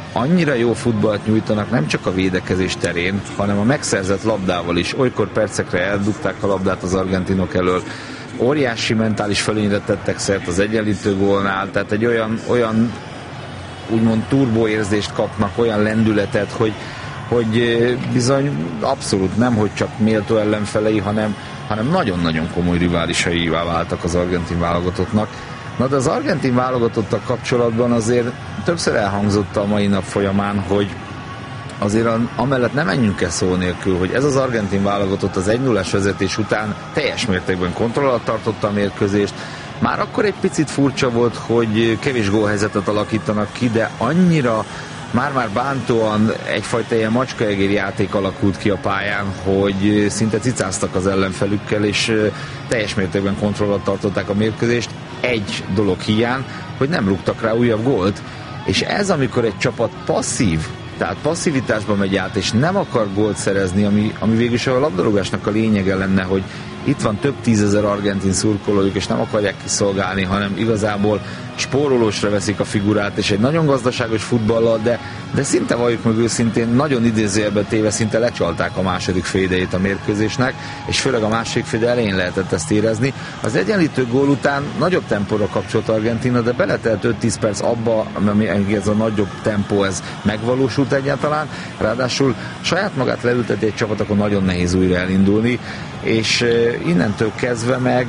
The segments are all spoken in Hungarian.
annyira jó futballt nyújtanak, nem csak a védekezés terén, hanem a megszerzett labdával is. Olykor percekre eldugták a labdát az argentinok elől, óriási mentális fölényre tettek szert az egyenlítő gólnál, tehát egy olyan úgymond turbóérzést kapnak, olyan lendületet, hogy bizony abszolút nem, hogy csak méltó ellenfelei, hanem nagyon-nagyon komoly riválisaivá váltak az argentin válogatottnak. Na de az argentin válogatottak kapcsolatban azért többször elhangzott a mai nap folyamán, hogy azért amellett nem menjünk el szó nélkül, hogy ez az argentin válogatott az 1-0-es vezetés után teljes mértékben kontroll alatt tartotta a mérkőzést. Már akkor egy picit furcsa volt, hogy kevés gólhelyzetet alakítanak ki, de annyira már bántóan egyfajta ilyen macskaegér játék alakult ki a pályán, hogy szinte cicáztak az ellenfelükkel, és teljes mértékben kontroll alatt tartották a mérkőzést. Egy dolog hiány, hogy nem rúgtak rá újabb gólt, és ez amikor egy csapat passzív, tehát passzivitásba megy át, és nem akar gólt szerezni, ami végülis a labdarúgásnak a lényege lenne, hogy itt van több tízezer argentin szurkolójuk, és nem akarják kiszolgálni, hanem igazából spórolósra veszik a figurát, és egy nagyon gazdaságos futballal, de szinte valljuk meg őszintén, nagyon idézőjelben téve szinte lecsalták a második félidejét a mérkőzésnek, és főleg a második félidej elején lehetett ezt érezni. Az egyenlítő gól után nagyobb tempóra kapcsolt Argentína, de beletelt 5-10 perc abba, ami ez a nagyobb tempó, ez megvalósult egyáltalán, ráadásul saját magát leülteti egy csapat, akkor nagyon nehéz újra elindulni, és innentől kezdve meg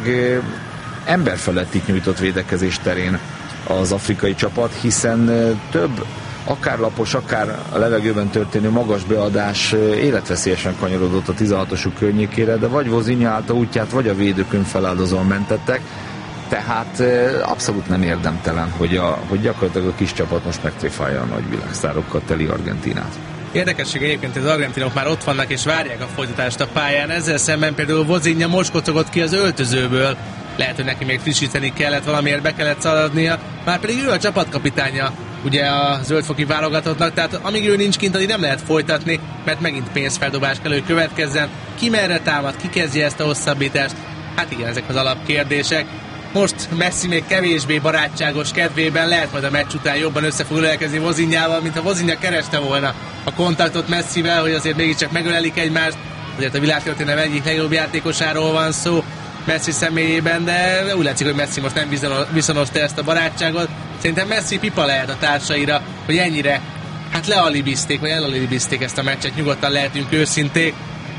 emberfelettit nyújtott védekezés terén az afrikai csapat, hiszen több akár lapos, akár a levegőben történő magas beadás életveszélyesen kanyarodott a 16-osuk környékére, de vagy Vozinha állt a útját, vagy a védőkön feláldozóan mentettek, tehát abszolút nem érdemtelen, hogy gyakorlatilag a kis csapat most megtréfálja a nagy világsztárokkal teli Argentínát. Érdekesség egyébként, az argentinok már ott vannak és várják a folytatást a pályán, ezzel szemben például Vozinha most kocogott ki az öltözőből, lehet, hogy neki még frissíteni kellett, valamiért be kellett szaladnia, már pedig ő a csapatkapitánya ugye a zöldfoki válogatottnak, tehát amíg ő nincs kint, addig nem lehet folytatni, mert megint pénzfeldobás kell, hogy következzen. Ki merre támad, ki kezdje ezt a hosszabbítást? Hát igen, ezek az alapkérdések. Most Messi még kevésbé barátságos kedvében, lehet majd a meccs után jobban össze fog ölelkezni Vozinhával, mint ha Vozinha kereste volna a kontaktot Messivel, hogy azért mégiscsak megölelik egymást. Azért a világtörténelem egyik legjobb játékosáról van szó Messi személyében, de úgy látszik, hogy Messi most nem viszonozta ezt a barátságot. Szerintem Messi pipa lehet a társaira, hogy ennyire lealibizték, vagy elalibizték ezt a meccset, nyugodtan lehetünk őszinték.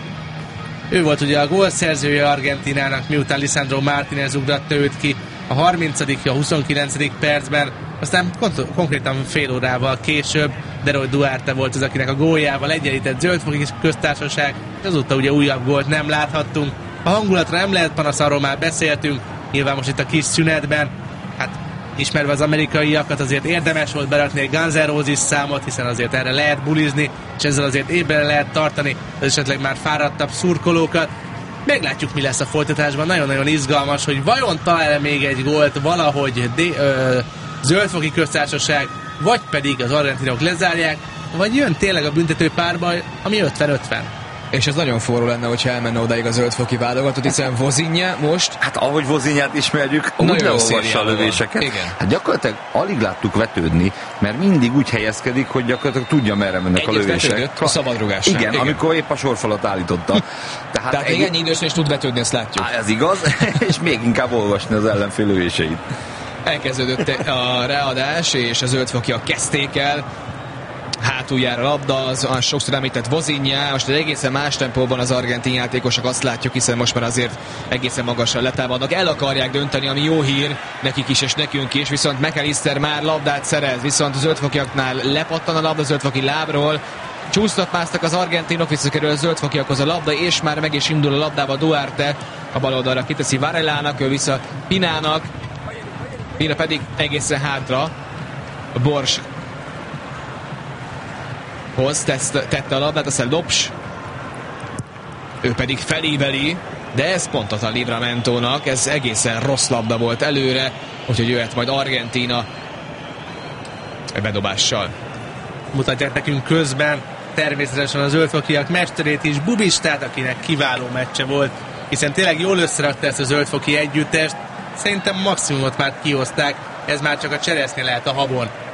Ő volt ugye a gólszerzője Argentinának, miután Lisandro Martínez ugratta őt ki a 30. a 29. percben, aztán konkrétan fél órával később Leroy Duarte volt az, akinek a góljával egyenlített Zöldfoki Köztársaság, és azóta ugye újabb gólt nem láthattunk. A hangulatra nem lehet panasz, arról már beszéltünk, nyilván most itt a kis szünetben, ismerve az amerikaiakat, azért érdemes volt berakni egy Guns N' Roses számot, hiszen azért erre lehet bulizni, és ezzel azért ébren lehet tartani az esetleg már fáradtabb szurkolókat. Meglátjuk, mi lesz a folytatásban, nagyon-nagyon izgalmas, hogy vajon talál még egy gólt valahogy Zöldfoki Köztársaság, vagy pedig az argentinok lezárják, vagy jön tényleg a büntető párbaj, ami 50-50. És ez nagyon forró lenne, hogyha elmenne odáig a zöldfoki válogatott, hiszen Vozinha most... Hát ahogy Vozinhát ismerjük, úgy leolvassa a lövéseket. Igen. Hát gyakorlatilag alig láttuk vetődni, mert mindig úgy helyezkedik, hogy gyakorlatilag tudja, merre mennek a lövések. A szabadrugással. Igen, amikor épp a sorfalat állította. Tehát még ennyi idősen is tud vetődni, ezt látjuk. Ez igaz, és még inkább olvasni az ellenfél lövéseit. Elkezdődött a ráadás, és a zöldfokiak kezdték el. Hátuljára labda, az sokszor említett Vozinha, most egy egészen más tempóban az argentin játékosok, azt látjuk, hiszen most már azért egészen magasra letámadnak, el akarják dönteni, ami jó hír nekik is és nekünk is, viszont McAllister már labdát szerez, viszont a zöldfokiaknál lepattan a labda zöldfoki lábról, csúsztatmáztak az argentinok, visszakerül a zöldfokiakhoz a labda, és már meg is indul a labdába Duarte, a bal oldalra kiteszi Varellának, ő vissza Pinának, Pina pedig egészen hátra, a Bors tette a labdát, aztán Lopes, ő pedig felíveli, de ez pontatlan Livramentónak, ez egészen rossz labda volt előre, úgyhogy jöhet majd Argentína bedobással. Mutatják nekünk közben természetesen az zöldfokiak mesterét is, Bubistát, akinek kiváló meccse volt, hiszen tényleg jól összerakta ezt a zöldfoki együttest, szerintem maximumot már kihozták, ez már csak a cseresznye lehet a habon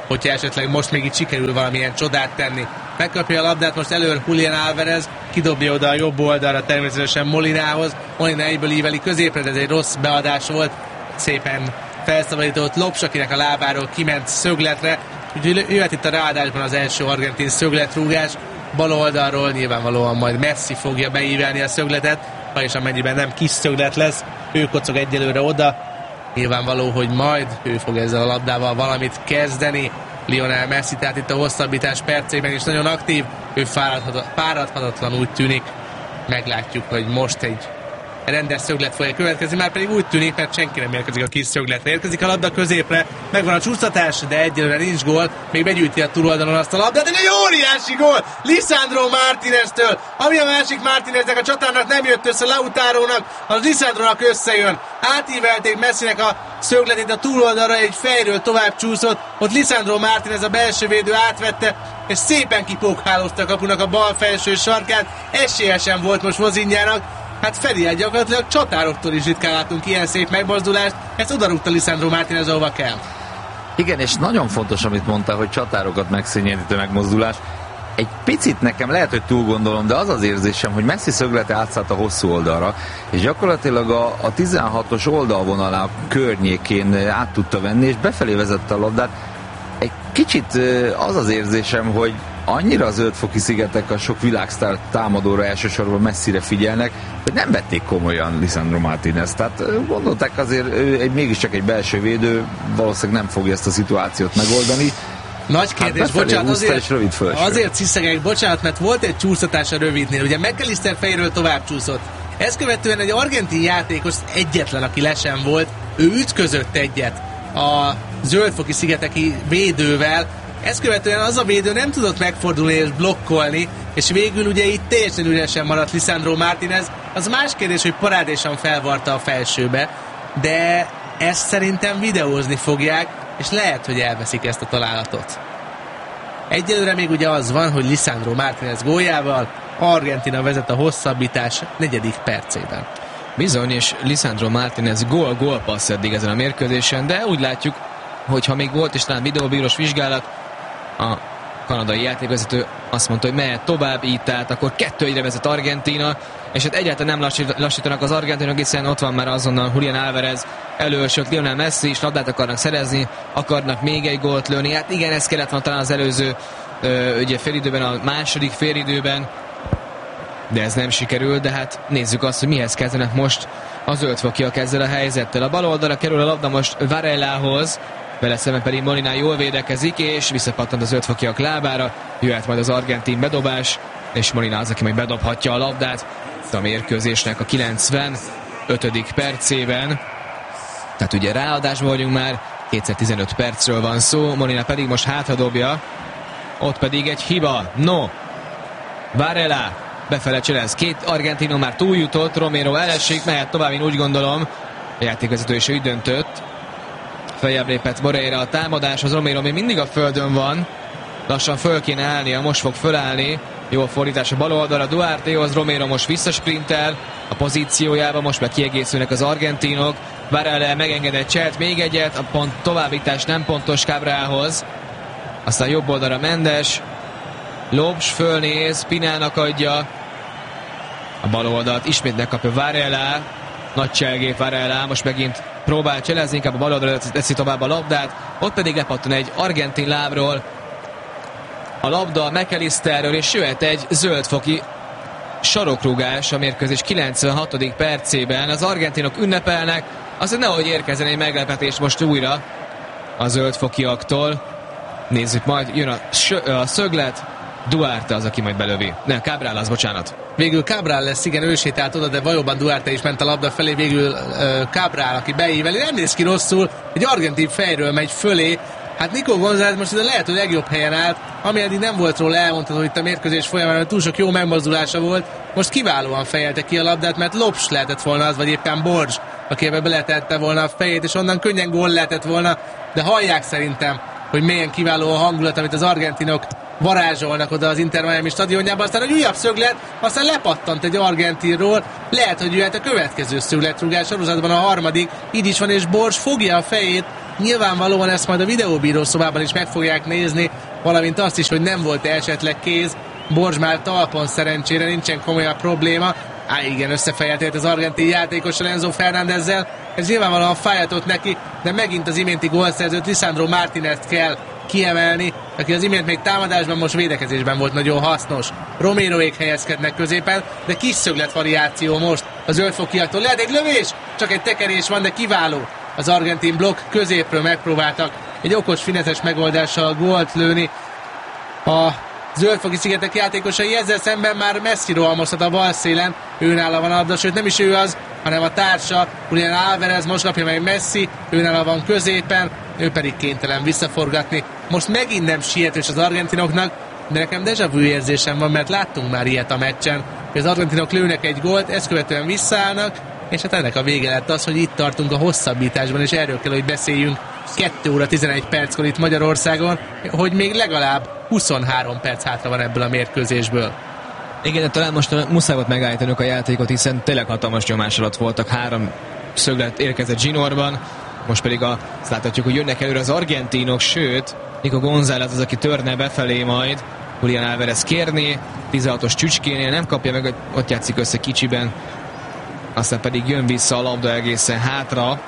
hogyha esetleg most még itt sikerül valamilyen csodát tenni. Megkapja a labdát most előr Julián Álvarez, kidobja oda a jobb oldalra természetesen Molinához. Molina egyből íveli középre, de ez egy rossz beadás volt. Szépen felszabadított Lopes, akinek a lábáról kiment szögletre. Úgyhogy jöhet itt a ráadásban az első argentin szögletrúgás. Bal oldalról nyilvánvalóan majd Messi fogja beívelni a szögletet, és amennyiben nem kis szöglet lesz, ő kocog egyelőre oda. Nyilvánvaló, hogy majd ő fog ezzel a labdával valamit kezdeni. Lionel Messi, tehát itt a hosszabbítás percében is nagyon aktív, ő fáradhatatlan úgy tűnik. Meglátjuk, hogy most egy rendes szöglet fogja következni, már pedig úgy tűnik, mert senki nem érkezik a kis szögletre. Érkezik a labda középre, megvan a csúsztatás, de egyelőre nincs gól, még begyűjti a túloldalon azt a labdát, de egy óriási gól Lisandro Martíneztől, ami a másik Martíneznek, a csatárnak nem jött össze, Lautarónak, az Lisandronak összejön. Átívelték Messinek a szögletét a túloldalra, egy fejről tovább csúszott, ott Lisandro Martínez a belső védő átvette, és szépen kipókhálozta a kapunak a bal felső sarkát, esélye sem volt most Vozinjának. Hát Feri, gyakorlatilag csatároktól is ritkán látunk ilyen szép megmozdulást, ezt odarúgta Lisandro Martínez, ahova kell. Igen, és nagyon fontos, amit mondtál, hogy csatárokat megszégyenítő megmozdulás. Egy picit nekem lehet, hogy túl gondolom, de az az érzésem, hogy Messi szöglete átszállt a hosszú oldalra, és gyakorlatilag a 16-os oldalvonalá környékén át tudta venni, és befelé vezette a labdát. Egy kicsit az az érzésem, hogy annyira a Zöld-foki szigetek a sok világsztár támadóra, elsősorban Messire figyelnek, hogy nem vették komolyan Lisandro Martínez. Tehát gondolták azért, ő mégiscsak egy belső védő, valószínűleg nem fogja ezt a szituációt megoldani. Nagy kérdés, hát bocsánat, azért sziszegek, bocsánat, mert volt egy csúsztatás a rövidnél, ugye McAllister fejről tovább csúszott. Ezt követően egy argentin játékos egyetlen, aki le sem volt, ő ütközött egyet a Zöld-foki szigeteki védővel. Ezt követően az a védő nem tudott megfordulni és blokkolni, és végül ugye itt teljesen üresen maradt Lisandro Martínez. Az más kérdés, hogy parádésan felvarta a felsőbe, de ezt szerintem videózni fogják, és lehet, hogy elveszik ezt a találatot. Egyelőre még ugye az van, hogy Lisandro Martínez góljával Argentina vezet a hosszabbítás 4. percében. Bizony, és Lisandro Martínez gól-passz eddig ezen a mérkőzésen, de úgy látjuk, hogyha még volt is talán videóbírós vizsgálat, a kanadai játékvezető azt mondta, hogy mehet tovább, így tehát akkor 2-1-re vezet Argentína, és hát egyáltalán nem lassítanak az argentinok, hiszen ott van már azonnal Julián Álvarez elősött, Lionel Messi is labdát akarnak szerezni, akarnak még egy gólt lőni. Hát igen, ez kellett volna talán az előző ugye félidőben, a második félidőben, de ez nem sikerül, de hát nézzük azt, hogy mihez kezdenek most a zöldfokiak ezzel a helyzettel. A bal oldalra kerül a labda most Varellához, vele szemben pedig Molina jól védekezik, és visszapattant az zöldfokiak lábára, jöhet majd az argentin bedobás, és Molina az, aki majd bedobhatja a labdát a mérkőzésnek a 95. percében. Tehát ugye ráadásban vagyunk már, 215 percről van szó, Molina pedig most hátradobja, ott pedig egy hiba, Varela befele cselez, 2 argentino már túljutott, Romero elesik, mehet tovább, én úgy gondolom, a játékvezető is úgy döntött, feljebb lépett Moreira a támadáshoz, Romero még mindig a földön van, lassan föl kéne állnia, most fog fölállni, jó fordítás a bal oldalra Duartehoz, Romero most visszasprintel a pozíciójába, most meg kiegészülnek az argentinok, Varela megengedett cselt, még egyet, a pont továbbítás nem pontos Cabrához, aztán jobb oldalra Mendes, Lopes fölnéz, Pinának adja a bal oldalt, ismét megkapja Varela, nagy cselgép Varela, most megint próbál cselezni, inkább a bal oldalra teszi tovább a labdát, ott pedig lepattan egy argentin lábról a labda McAllisterről, és jöhet egy zöldfoki sarokrúgás a mérkőzés 96. percében. Az argentinok ünnepelnek, azért nehogy érkezzen egy meglepetés most újra a zöldfokiaktól. Nézzük majd, jön a szöglet, Duarte az, aki majd belövi. Nem, Cabral az, bocsánat. Végül Cabral lesz, igen, ő sétált oda, de valóban Duarte is ment a labda felé, végül Cabral, aki beíveli, nem néz ki rosszul, egy argentin fejről megy fölé. Hát Nico González most ide lehet, hogy legjobb helyen állt, ami eddig nem volt róla elmondható itt a mérkőzés folyamán, mert túl sok jó megmozdulása volt. Most kiválóan fejelte ki a labdát, mert Lopes lehetett volna az, vagy éppen Borges, aki ebbe beletette volna a fejét, és onnan könnyen gól lehetett volna, de hallják szerintem, hogy milyen kiváló a hangulat, amit az argentinok varázsolnak oda az Inter Miami stadionjában, aztán egy újabb szöglet, aztán lepattant egy argentinról, lehet, hogy jöhet a következő szögletrúgás sorozatban, a harmadik, így is van, és Borges fogja a fejét, Nyilvánvalóan ezt majd a videóbíró szobában is meg fogják nézni, valamint azt is, hogy nem volt esetleg kéz. Borzsmár talpon szerencsére nincsen komolyabb probléma. Igen, összefejeltért az argentin játékossal, Enzo Fernándezzel. Ez nyilvánvalóan fájhatott neki, de megint az iménti gólszerzőt, Lisandro Martínezt kell kiemelni, aki az imént még támadásban, most védekezésben volt nagyon hasznos. Roméroék helyezkednek középen, de kis szöglet variáció most a zöldfokiaktól. Lehet egy lövés, csak egy tekerés van, de kiváló. Az argentin blokk, középről megpróbáltak egy okos, fineszes megoldással gólt lőni. A zöldfoki szigetek játékosai, ezzel szemben már Messi rohamozhat a bal szélen, őnála van a labda, sőt nem is ő az, hanem a társa, Julián Álvarez, most kapja meg Messi, őnála van középen, ő pedig kénytelen visszaforgatni. Most megint nem sietős az argentinoknak, de nekem déjà vu érzésem van, mert láttunk már ilyet a meccsen, hogy az argentinok lőnek egy gólt, ezt követően visszaállnak, és hát ennek a vége lett az, hogy itt tartunk a hosszabbításban, és erről kell, hogy beszéljünk 2 óra 11 perckor itt Magyarországon, hogy még legalább 23 perc hátra van ebből a mérkőzésből. Igen, de talán most muszáj volt megállítanunk a játékot, hiszen tényleg hatalmas nyomás alatt voltak, 3 szöglet érkezett zsinórban, most pedig azt láthatjuk, hogy jönnek előre az argentinok, sőt, Nico González az, aki törne befelé majd, Julián Álvarez kérni, 16-os Csücskénél nem kapja meg, ott játszik össze kicsiben, aztán pedig jön vissza a labda egészen hátra.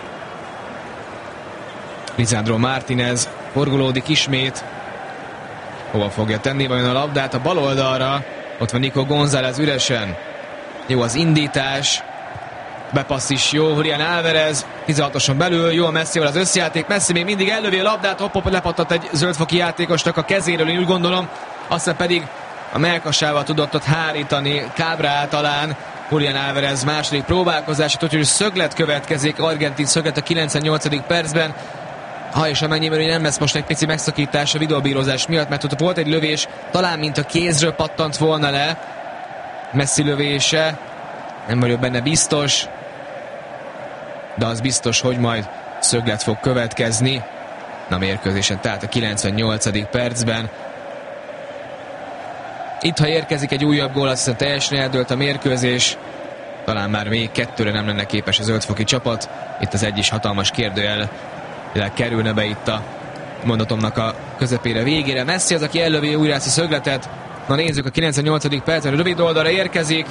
Lisandro Martínez forgolódik ismét. Hova fogja tenni vajon a labdát? A bal oldalra. Ott van Nico González üresen. Jó az indítás. Bepassz is jó. Julián Álvarez 16-oson belül. Jó a Messival az összjáték. Messi még mindig ellövi a labdát. Hopp, lepattant egy zöldfoki játékosnak a kezéről, én úgy gondolom. Aztán pedig a mellkasával tudott ott hárítani. Kábrá talán. Julián Álvarez második próbálkozását, úgyhogy szöglet következik, argentin szöglet a 98. percben. Ha és amennyiben nem lesz most egy pici megszakítás a videóbírozás miatt, mert ott volt egy lövés, talán mint a kézről pattant volna le. Messi lövése, nem vagyok benne biztos, de az biztos, hogy majd szöglet fog következni a mérkőzésen, tehát a 98. percben. Itt, ha érkezik egy újabb gól, azt hiszem teljesen eldőlt a mérkőzés. Talán már még 2-re nem lenne képes az zöldfoki csapat. Itt az egy is hatalmas kérdőjel kerülne be itt a mondatomnak a közepére, végére. Messi az, aki ellövi újra ezt a szögletet. Na nézzük, a 98. percben rövid oldalra érkezik.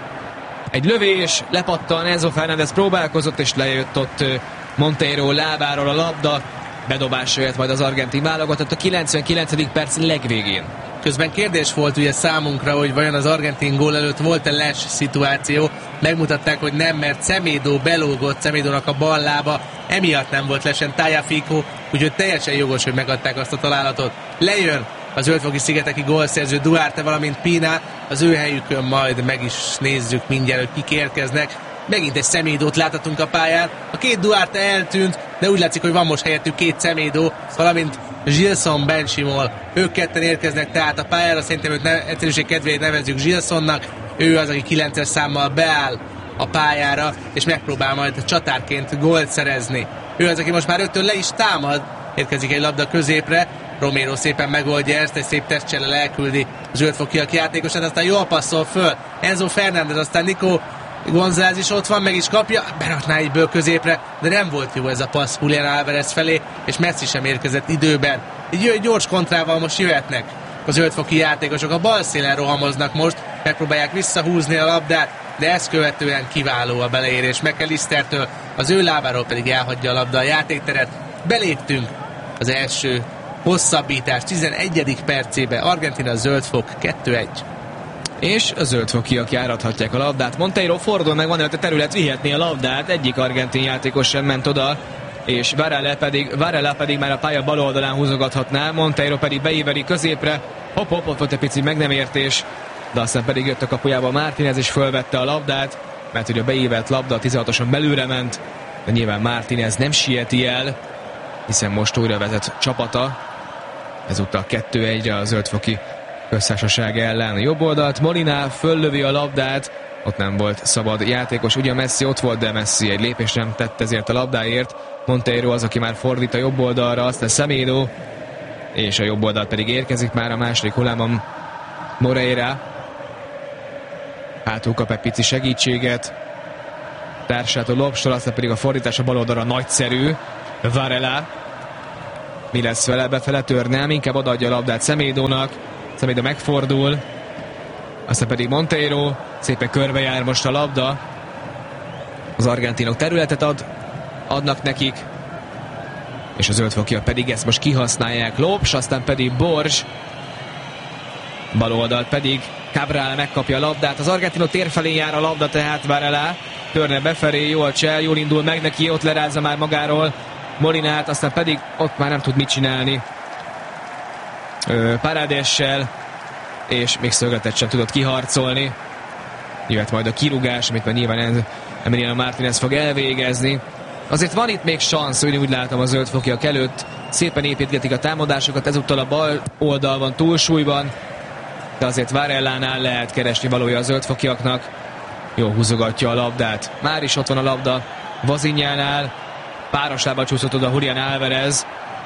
Egy lövés, lepattan, Enzo Fernández próbálkozott, és lejött ott Monteiro lábáról a labda. Bedobásra jött majd az argentin válogatott a 99. perc legvégén. Közben kérdés volt ugye számunkra, hogy vajon az argentin gól előtt volt-e les szituáció. Megmutatták, hogy nem, mert Semedo belógott, Semedónak a bal lába, emiatt nem volt lesen Tagliafico, úgyhogy teljesen jogos, hogy megadták azt a találatot. Lejön a zöldfoki szigeteki gólszerző Duarte, valamint Pina, az ő helyükön majd meg is nézzük mindjárt, hogy kik érkeznek. Megint egy Semedót láthatunk a pályán. A 2 Duarte eltűnt, de úgy látszik, hogy van most helyettük 2 Semedo, valamint Gilson Benchimol. Ők ketten érkeznek tehát a pályára, szerintem őt egyszerűség kedvéért nevezzük Gilsonnak. Ő az, aki 9-es számmal beáll a pályára, és megpróbál majd csatárként gólt szerezni. Ő az, aki most már 5-től le is támad. Érkezik egy labda középre, Romero szépen megoldja ezt, egy szép tesztcsellel elküldi a zöldfokiak játékosát, aztán jól passzol föl Enzo Fernández, aztán Nico González is ott van, meg is kapja, berakná egyből középre, de nem volt jó ez a passz Julián Álvarez felé, és Messi sem érkezett időben. Egy gyors kontrával most jöhetnek a zöldfoki játékosok, a bal szélen rohamoznak most, megpróbálják visszahúzni a labdát, de ezt követően kiváló a beleérés McAllistertől, az ő lábáról pedig elhagyja a labda a játékteret. Beléptünk az első hosszabbítás 11. percébe, Argentina zöldfok 2-1. És a zöldfokiak járathatják a labdát. Monteiro fordul meg, van előtt a terület, vihetné a labdát, egyik argentin játékos sem ment oda, és Varela pedig már a pálya bal oldalán húzogathatná, Monteiro pedig beíveri középre, hopp, volt egy pici meg nem értés, de aztán pedig jött a kapujába Martínez, és fölvette a labdát, mert ugye a beívett labda 16-oson belülre ment, de nyilván Martínez nem sieti el, hiszen most újra vezet csapata, ezúttal 2-1-re a zöldfoki köztársaság ellen. A jobb oldalt Molina föllövi a labdát, ott nem volt szabad játékos, ugye Messi ott volt, de Messi egy lépést nem tett ezért a labdáért. Monteiro az, aki már fordít a jobb oldalra, aztán Semedo, és a jobb oldal pedig érkezik már a második hullámon Moreira. Hátul kap egy pici segítséget társától Lopstól, aztán pedig a fordítás a bal oldalra nagyszerű. Varela. Mi lesz vele? Befele tör, nem, inkább odaadja a labdát Semeidónak. Semeidó megfordul. Aztán pedig Monteiro. Szépen körbejár most a labda. Az argentinok területet adnak nekik. És a zöldfokiak pedig ezt most kihasználják. Lopes, aztán pedig Borges. Bal oldalt pedig Cabral megkapja a labdát. Az argentinok tér felé jár a labda, tehát Varela. Törne befelé, jól csel, jól indul meg neki, ott lerázza már magáról Molinát, aztán pedig ott már nem tud mit csinálni Paradessel, és még szögletet sem tudott kiharcolni. Jöhet majd a kirúgás, amit már nyilván Emiliano Martínez fog elvégezni. Azért van itt még szansz, úgy látom a zöldfokiak előtt. Szépen építgetik a támadásokat, ezúttal a bal oldal van túlsúlyban, de azért Varellánál lehet keresni valója a zöldfokiaknak. Jó húzogatja a labdát. Már is ott van a labda Vozinjánál. Pároslába csúszott oda Julián Álvarez.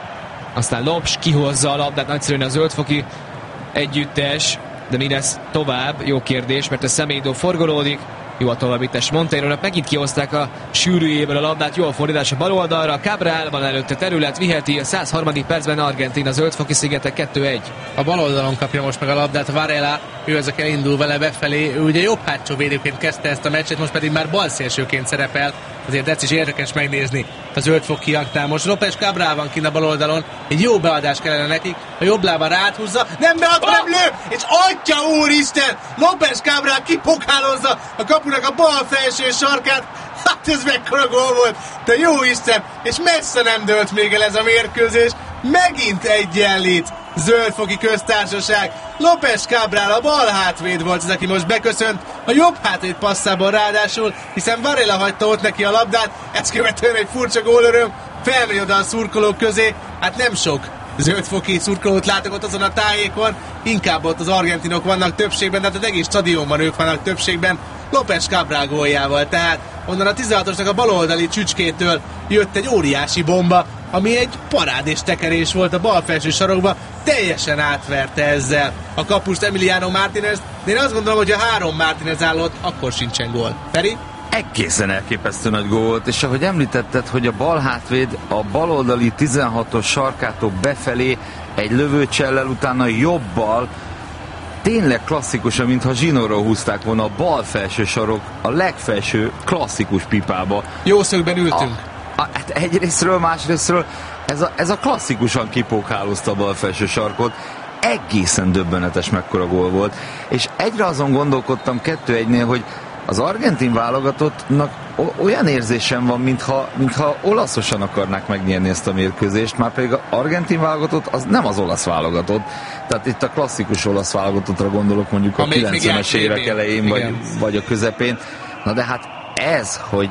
Aztán Lopes kihozza a labdát. Nagyszerűen a zöldfoki együttes. De mi lesz tovább? Jó kérdés, mert a Semeidó forgolódik. Jó a továbbítás Monteirónak. Megint kihozták a sűrűjéből a labdát. Jó a fordítás a bal oldalra. Cabral van előtte terület. Viheti a 103. percben Argentína zöldfoki szigetek 2-1. A bal oldalon kapja most meg a labdát Varela. Ő ezek elindul vele befelé. Ő ugye jobb hátsó védőként kezdte ezt a meccset, most pedig már balszélsőként szerepel. Azért ez is érdekes megnézni a zöldfokiaknál. Most López Cabral van kint a bal oldalon. Egy jó beadás kellene nekik. A jobb lába ráthúzza. Nem beadva, nem lő! És atya úristen! López Cabral kipokálozza a kapunak a bal felső sarkát. Hát ez mekkora gól volt! De jó Isten! És messze nem dőlt még el ez a mérkőzés. Megint egyenlít zöldfoki köztársaság. López Cabral a bal hátvéd volt az, aki most beköszönt. A jobb hátvéd passzában ráadásul, hiszen Varela hagyta ott neki a labdát. Ezt követően egy furcsa gólöröm. Felmegy oda a szurkolók közé. Hát nem sok zöldfoki szurkolót látok ott azon a tájékon. Inkább ott az argentinok vannak többségben, de hát az egész stadionban ők vannak többségben. López Cabral góljával, tehát onnan a 16-osnak a baloldali csücskétől jött egy óriási bomba, ami egy parádés tekerés volt a bal felső sarokba, teljesen átverte ezzel a kapust Emiliano Martínez, de én azt gondolom, hogy ha 3 Martínez állott, akkor sincsen gól. Feri? Egészen elképesztő nagy gól volt, és ahogy említetted, hogy a bal hátvéd a baloldali 16-os sarkától befelé egy lövőcsellel, utána jobbal, tényleg klasszikusan, mintha zsinórról húzták volna a bal felső sarok a legfelső klasszikus pipába. Jó szögben ültünk. Hát egyrésztről, másrésztről ez a klasszikusan kipókálozta a bal felső sarkot. Egészen döbbenetes mekkora gól volt. És egyre azon gondolkodtam 2-1-nél, hogy az argentin válogatottnak olyan érzésem van, mintha olaszosan akarnák megnyerni ezt a mérkőzést, már pedig az argentin válogatott az nem az olasz válogatott. Tehát itt a klasszikus olasz válogatottra gondolok, mondjuk a 90-es évek elején vagy a közepén. Na de hát ez, hogy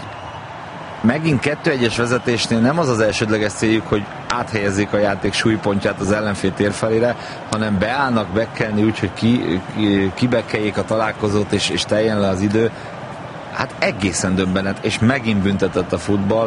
megint 2-1-es vezetésnél nem az az elsődleges céljuk, hogy áthelyezzék a játék súlypontját az ellenfél térfelére, hanem beállnak bekkelni úgy, hogy kibekkeljék a találkozót, és teljen le az idő. Hát egészen döbbenet, és megint büntetett a futball,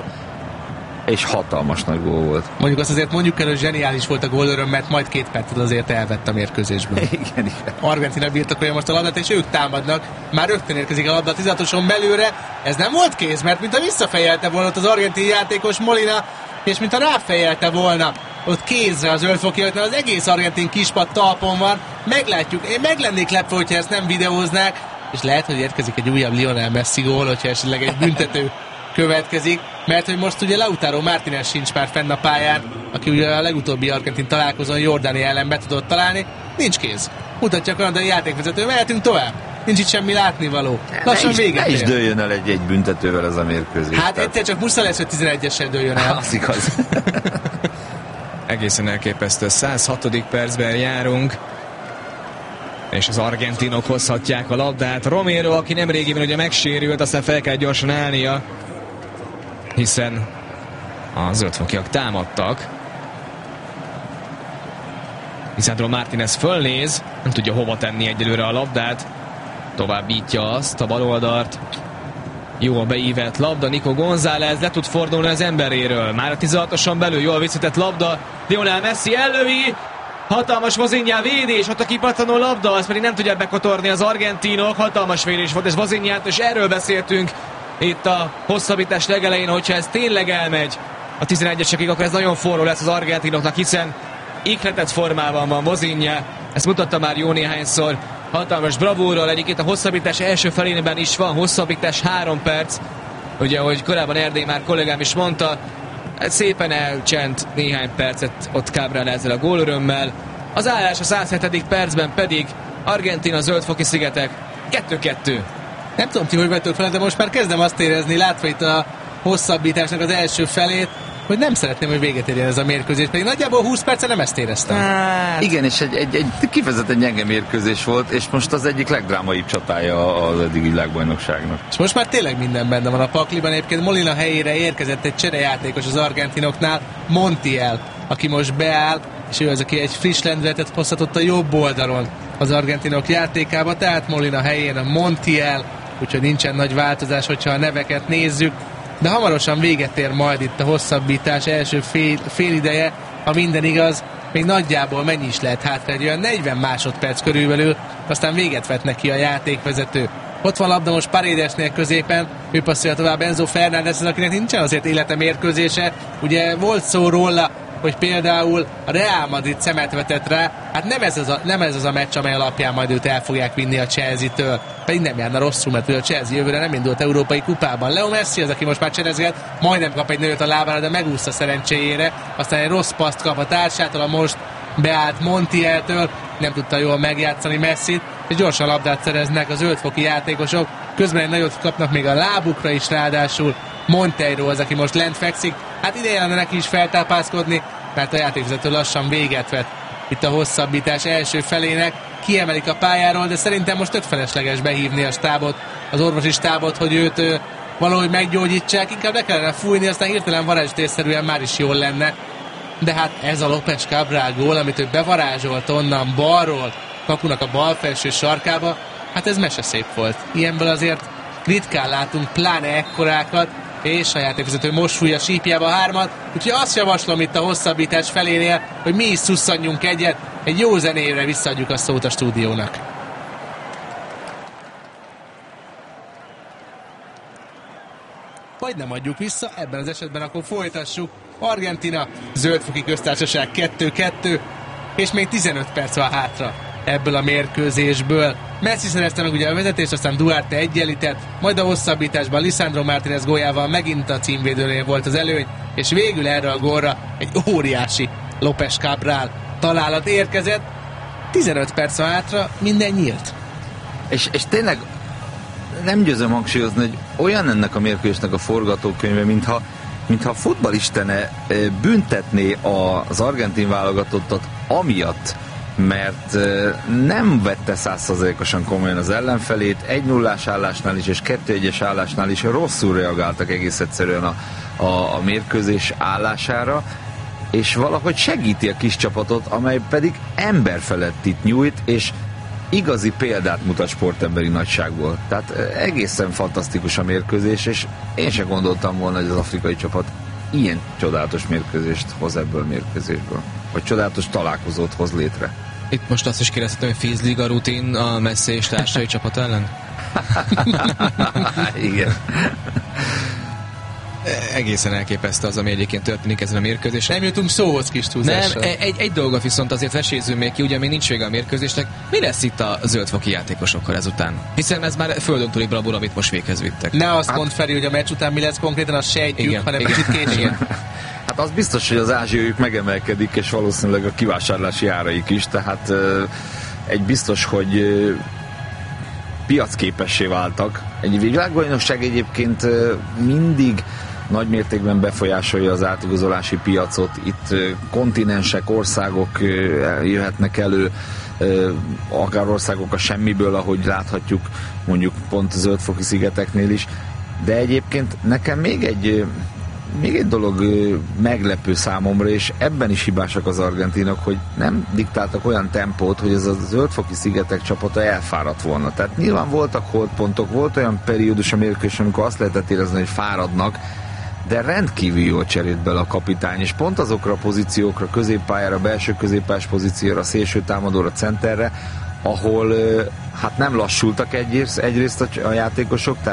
és hatalmas nagy gól volt. Mondjuk azt azért mondjuk el, hogy zseniális volt a gólöröm, mert majd 2 percet azért elvett a mérkőzésből. Igen. Argentina birtokolja most a labdát, és ők támadnak. Már rögtön érkezik a labda a 16-oson belőle. Ez nem volt kéz, mert mintha visszafejelte volna ott az argentin játékos Molina, és mintha ráfejelte volna ott kézre az zöldfokiaknál, az egész argentin kispad talpon van. Meglátjuk. Én meg lennék lepve, hogyha ezt nem videóznák, és lehet, hogy érkezik egy újabb Lionel Messi gól, hogyha esetleg egy büntető következik, mert hogy most ugye Lautaro Martínez sincs már fenn a pályán, aki ugye a legutóbbi argentin találkozón Jordánia ellen be tudott találni. Nincs kéz. Mutatja a kanadai játékvezető, mehetünk tovább. Nincs itt semmi látnivaló. Lassan véget ér. Ne is dőljön el egy büntetővel ez a mérkőzés. Hát egyszer csak muszáj lesz, hogy 11-essel dőljön el. Az igaz. Egészen elképesztő. 106. percben járunk, és az argentinok hozhatják a labdát. Romero, aki nemrégiben ugye megsérült, aztán fel kell gyorsan állnia, hiszen a zöldfokiak támadtak. Lisandro Martínez fölnéz, nem tudja hova tenni egyelőre a labdát. Továbbítja azt a baloldalt. Jól beívett labda, Nico González le tud fordulni az emberéről. Már a 16-oson belül jól visszatett labda. Lionel Messi ellövi. Hatalmas Vozinha védés, ott a kipattanó labda, azt pedig nem tudják bekotorni az argentinok. Hatalmas védés volt ez Vozinhát, és erről beszéltünk itt a hosszabbítás legelején, hogyha ez tényleg elmegy a 11-esekig, akkor ez nagyon forró lesz az argentinoknak, hiszen ihletett formában van Vozinha, ezt mutatta már jó néhányszor, hatalmas bravúrral, egyébként a hosszabbítás első felében is van, hosszabbítás 3 perc, ugye, ahogy korábban Erdély már kollégám is mondta, szépen elcsent néhány percet ott Cabral ezzel a gólörömmel. Az állás a 107. percben pedig Argentína, Zöld-foki szigetek 2-2. Nem tudom ti, hogy vettek fel, de most már kezdem azt érezni, látva itt a hosszabbításnak az első felét, hogy nem szeretném, hogy véget érjen ez a mérkőzés, pedig nagyjából 20 percen nem ezt éreztem. Igen, és egy kifejezetten gyenge mérkőzés volt, és most az egyik legdrámaibb csatája az eddigi világbajnokságnak. És most már tényleg minden benne van a pakliban. Egyébként Molina helyére érkezett egy cserejátékos az argentinoknál, Montiel, aki most beáll, és ő az, aki egy friss lendületet hozhatott a jobb oldalon az argentinok játékába, tehát Molina helyén a Montiel, úgyhogy nincsen nagy változás, hogyha a neveket nézzük. De hamarosan véget ér majd itt a hosszabbítás első fél ideje, ha minden igaz, még nagyjából mennyi is lehet hátra, egy olyan 40 másodperc körülbelül, aztán véget vet neki a játékvezető. Ott van labda most Paredesnél középen, ő passzolja tovább Enzo Fernández, akinek nincsen azért élete mérkőzése. Ugye volt szó róla, hogy például a Real Madrid szemet vetett rá, hát nem ez az a meccs, amely alapján majd őt el fogják vinni a Chelsea-től. Pedig nem járna rosszul, mert a Chelsea jövőre nem indult európai kupában. Leo Messi az, aki most már cserezget, majdnem kap egy nőt a lábára, de megúszta szerencséjére. Aztán egy rossz paszt kap a társától, a most beállt Montieltől, nem tudta jól megjátszani Messit, és gyorsan labdát szereznek az zöldfoki játékosok. Közben egy nagyot kapnak még a lábukra is, ráadásul Monteiro az, aki most lent fekszik. Hát ideje lenne neki is feltápászkodni, mert a játékvezető lassan véget vet itt a hosszabbítás első felének. Kiemelik a pályáról, de szerintem most tök felesleges behívni a stábot, az orvosi stábot, hogy őt valahogy meggyógyítsák. Inkább le kellene fújni, aztán hirtelen varázstérszerűen már is jól lenne. De hát ez a López Cabral gól, amit ő bevarázsolt onnan balról, kapunak a bal felső sarkába, hát ez meseszép volt. Ilyenből azért ritkán látunk, pláne ekkorákat, és a játékvezető most fújja sípjába 3-at, úgyhogy azt javaslom itt a hosszabbítás felénél, hogy mi is szusszanjunk egyet, egy jó zenére visszaadjuk a szót a stúdiónak. Vagy nem adjuk vissza, ebben az esetben akkor folytassuk. Argentina, Zöldfoki Köztársaság 2-2, és még 15 perc van hátra ebből a mérkőzésből. Messi szerezte meg ugye a vezetést, aztán Duarte egyenlített, majd a hosszabbításban Lisandro Martínez góljával megint a címvédőnél volt az előny, és végül erre a gólra egy óriási López Cabral találat érkezett. 15 perc van hátra, minden nyílt. És tényleg nem győzöm hangsúlyozni, hogy olyan ennek a mérkőzésnek a forgatókönyve, mintha a futballistene büntetné az argentin válogatottat amiatt, mert nem vette 100%-osan komolyan az ellenfelét, 1-0-ás állásnál is és 2-1-es állásnál is rosszul reagáltak egész egyszerűen a mérkőzés állására, és valahogy segíti a kis csapatot, amely pedig emberfelettit nyújt, és igazi példát mutat sportemberi nagyságból. Tehát egészen fantasztikus a mérkőzés, és én sem gondoltam volna, hogy az afrikai csapat ilyen csodálatos mérkőzést hoz ebből a mérkőzésből. Vagy csodálatos találkozót hoz létre. Itt most azt is kérdeztem, hogy Fizliga rutin a Messi és társai csapat ellen? Igen. Egészen elképesztő az, ami egyébként történik ezen a mérkőzésen. Nem jutunk szóhoz, kis túlzással. Nem, egy dolgot viszont azért vesézzünk még ki, ugye még nincs vége a mérkőzésnek. Mi lesz itt a zöldfoki játékosokkal ezután? Hiszen ez már földön túli bravúr, amit most véghez vittek. Ne azt mondd, Feri, hogy a meccs után mi lesz konkrétan, azt sejtjük, igen, hanem kicsit később. Hát az biztos, hogy az ázsiaiuk megemelkedik, és valószínűleg a kivásárlási áraik is, tehát egy biztos, hogy piacképessé váltak. Egy világbajnokság egyébként mindig nagy mértékben befolyásolja az átigazolási piacot. Itt kontinensek, országok jöhetnek elő, akár országok a semmiből, ahogy láthatjuk mondjuk pont a Zöld-foki szigeteknél is. De egyébként nekem még egy dolog meglepő számomra, és ebben is hibásak az argentinok, hogy nem diktáltak olyan tempót, hogy ez a Zöld-foki szigetek csapata elfáradt volna. Tehát nyilván voltak holdpontok, volt olyan periódus a mérkőzésen, amikor azt lehetett érezni, hogy fáradnak, de rendkívül jól cserélt bele a kapitány, és pont azokra a pozíciókra, középpályára, belső középpályás pozícióra, szélső támadóra, centerre, ahol hát nem lassultak egyrészt a játékosok, tehát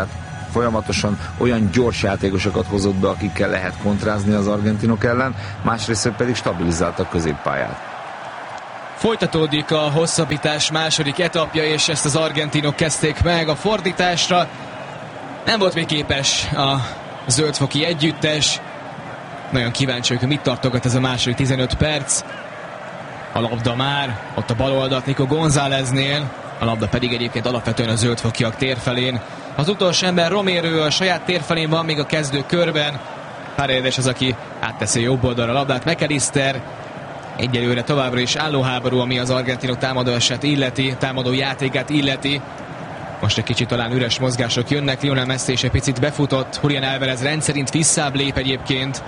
folyamatosan olyan gyors játékosokat hozott be, akikkel lehet kontrázni az argentinok ellen, másrészt pedig stabilizálta a középpályát. Folytatódik a hosszabbítás második etapja, és ezt az argentinok kezdték meg a fordításra. Nem volt még képes a zöldfoki együttes. Nagyon kíváncsi, hogy mit tartogat ez a második 15 perc. A labda már ott a bal oldalt Nico Gonzáleznél, a labda pedig egyébként alapvetően a zöldfokiak térfelén. Az utolsó ember Romero a saját térfelén van, még a kezdő körben. Paredes az, aki átteszi jobb oldalra a labdát. McAllister egyelőre továbbra is állóháború, ami az argentinok támadását illeti, támadó játékát illeti. Most egy kicsit talán üres mozgások jönnek, Lionel Messi is egy picit befutott, Julián Álvarez rendszerint visszább lép egyébként.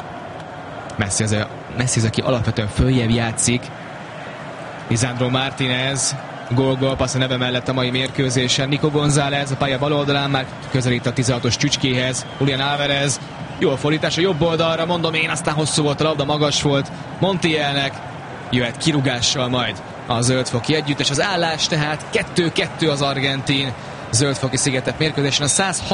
Messi az, aki alapvetően följebb játszik. Lisandro Martínez, gól passz a neve mellett a mai mérkőzésen. Nico González a pálya bal oldalán már közelít a 16-os csücskéhez. Julián Álvarez, jó a fordítás a jobb oldalra, mondom én, aztán hosszú volt a labda, magas volt Montielnek, jöhet kirúgással majd a zöldfoki együttes. Az állás tehát 2-2 az argentin zöldfoki szigetek mérkőzésen, a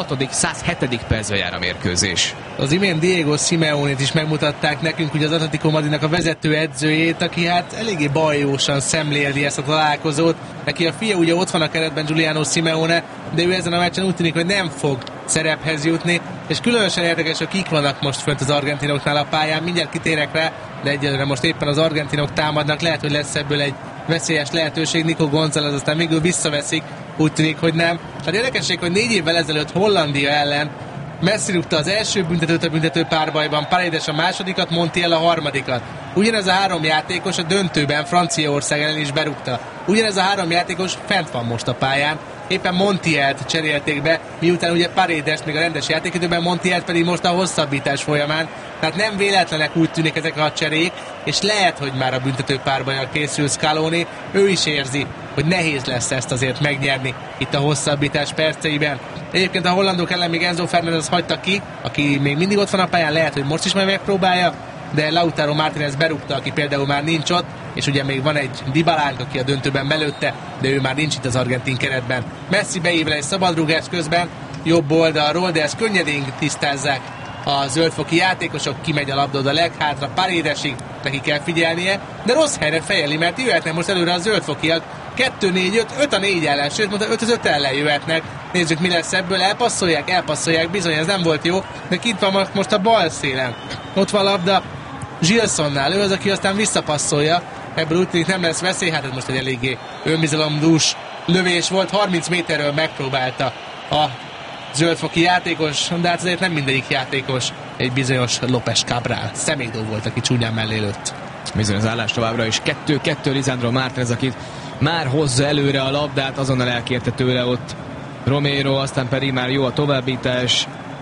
107. percbe jár a mérkőzés. Az imént Diego Simeonét is megmutatták nekünk, ugye az Atletico Madridnak a vezető edzőjét, aki hát eléggé bajósan szemléli ezt a találkozót. Neki a fia ugye ott van a keretben, Giuliano Simeone, de ő ezen a meccsen úgy tűnik, hogy nem fog szerephez jutni, és különösen érdekes, hogy kik vannak most fönt az argentinoknál a pályán, mindjárt kitérek rá, de egyelőre most éppen az argentinok támadnak, lehet, hogy lesz ebből egy veszélyes lehetőség, Nico González aztán végül visszaveszik, úgy tűnik, hogy nem. Hát érdekesség, hogy 4 évvel ezelőtt Hollandia ellen Messi rúgta az első büntetőt a büntető párbajban, Paredes a másodikat, Montiel a harmadikat. Ugyanez a 3 játékos a döntőben Franciaország ellen is berúgta. Ugyanez a 3 játékos fent van most a pályán. Éppen Montielt cserélték be, miután ugye Paredes még a rendes játékidőben, Montielt pedig most a hosszabbítás folyamán. Tehát nem véletlenek úgy tűnik ezek a cserék, és lehet, hogy már a büntető párbajjal készül Scaloni. Ő is érzi, hogy nehéz lesz ezt azért megnyerni itt a hosszabbítás perceiben. Egyébként a hollandok ellen még Enzo Fernández hagyta ki, aki még mindig ott van a pályán, lehet, hogy most is majd megpróbálja, de Lautaro Martínez berúgta, aki például már nincs ott, és ugye még van egy Dybalánk, aki a döntőben belőtte, de ő már nincs itt az argentin keretben. Messi beívvel egy szabadrúgás közben, jobb oldalról, de ezt könnyedén tisztázzák a zöldfoki játékosok, kimegy a labda oda leghátra, Paredesig, neki kell figyelnie, de rossz helyre fejeli, mert jöhetnek most előre a zöldfokiak, 2-4-5, 5-4 ellen, sőt, mondta 5-5 ellen jöhetnek. Nézzük, mi lesz ebből, elpasszolják, bizony ez nem volt jó, de kint van most a bal szélen. Ott van a labda Gilsonnál, ő az, aki aztán visszapasszolja, ebből úgy tűnik nem lesz veszély, hát ez most egy eléggé önbizalomdús lövés volt, 30 méterről megpróbálta a zöldfoki játékos, de hát azért nem mindegyik játékos egy bizonyos López Cabral. Semedo volt, aki csúnyán mellé lőtt. Bizony az állás továbbra is 2-2, Lisandro Martínez, akit már hozza előre a labdát, azonnal elkérte tőle ott Romero, aztán pedig már jó a továbbítás.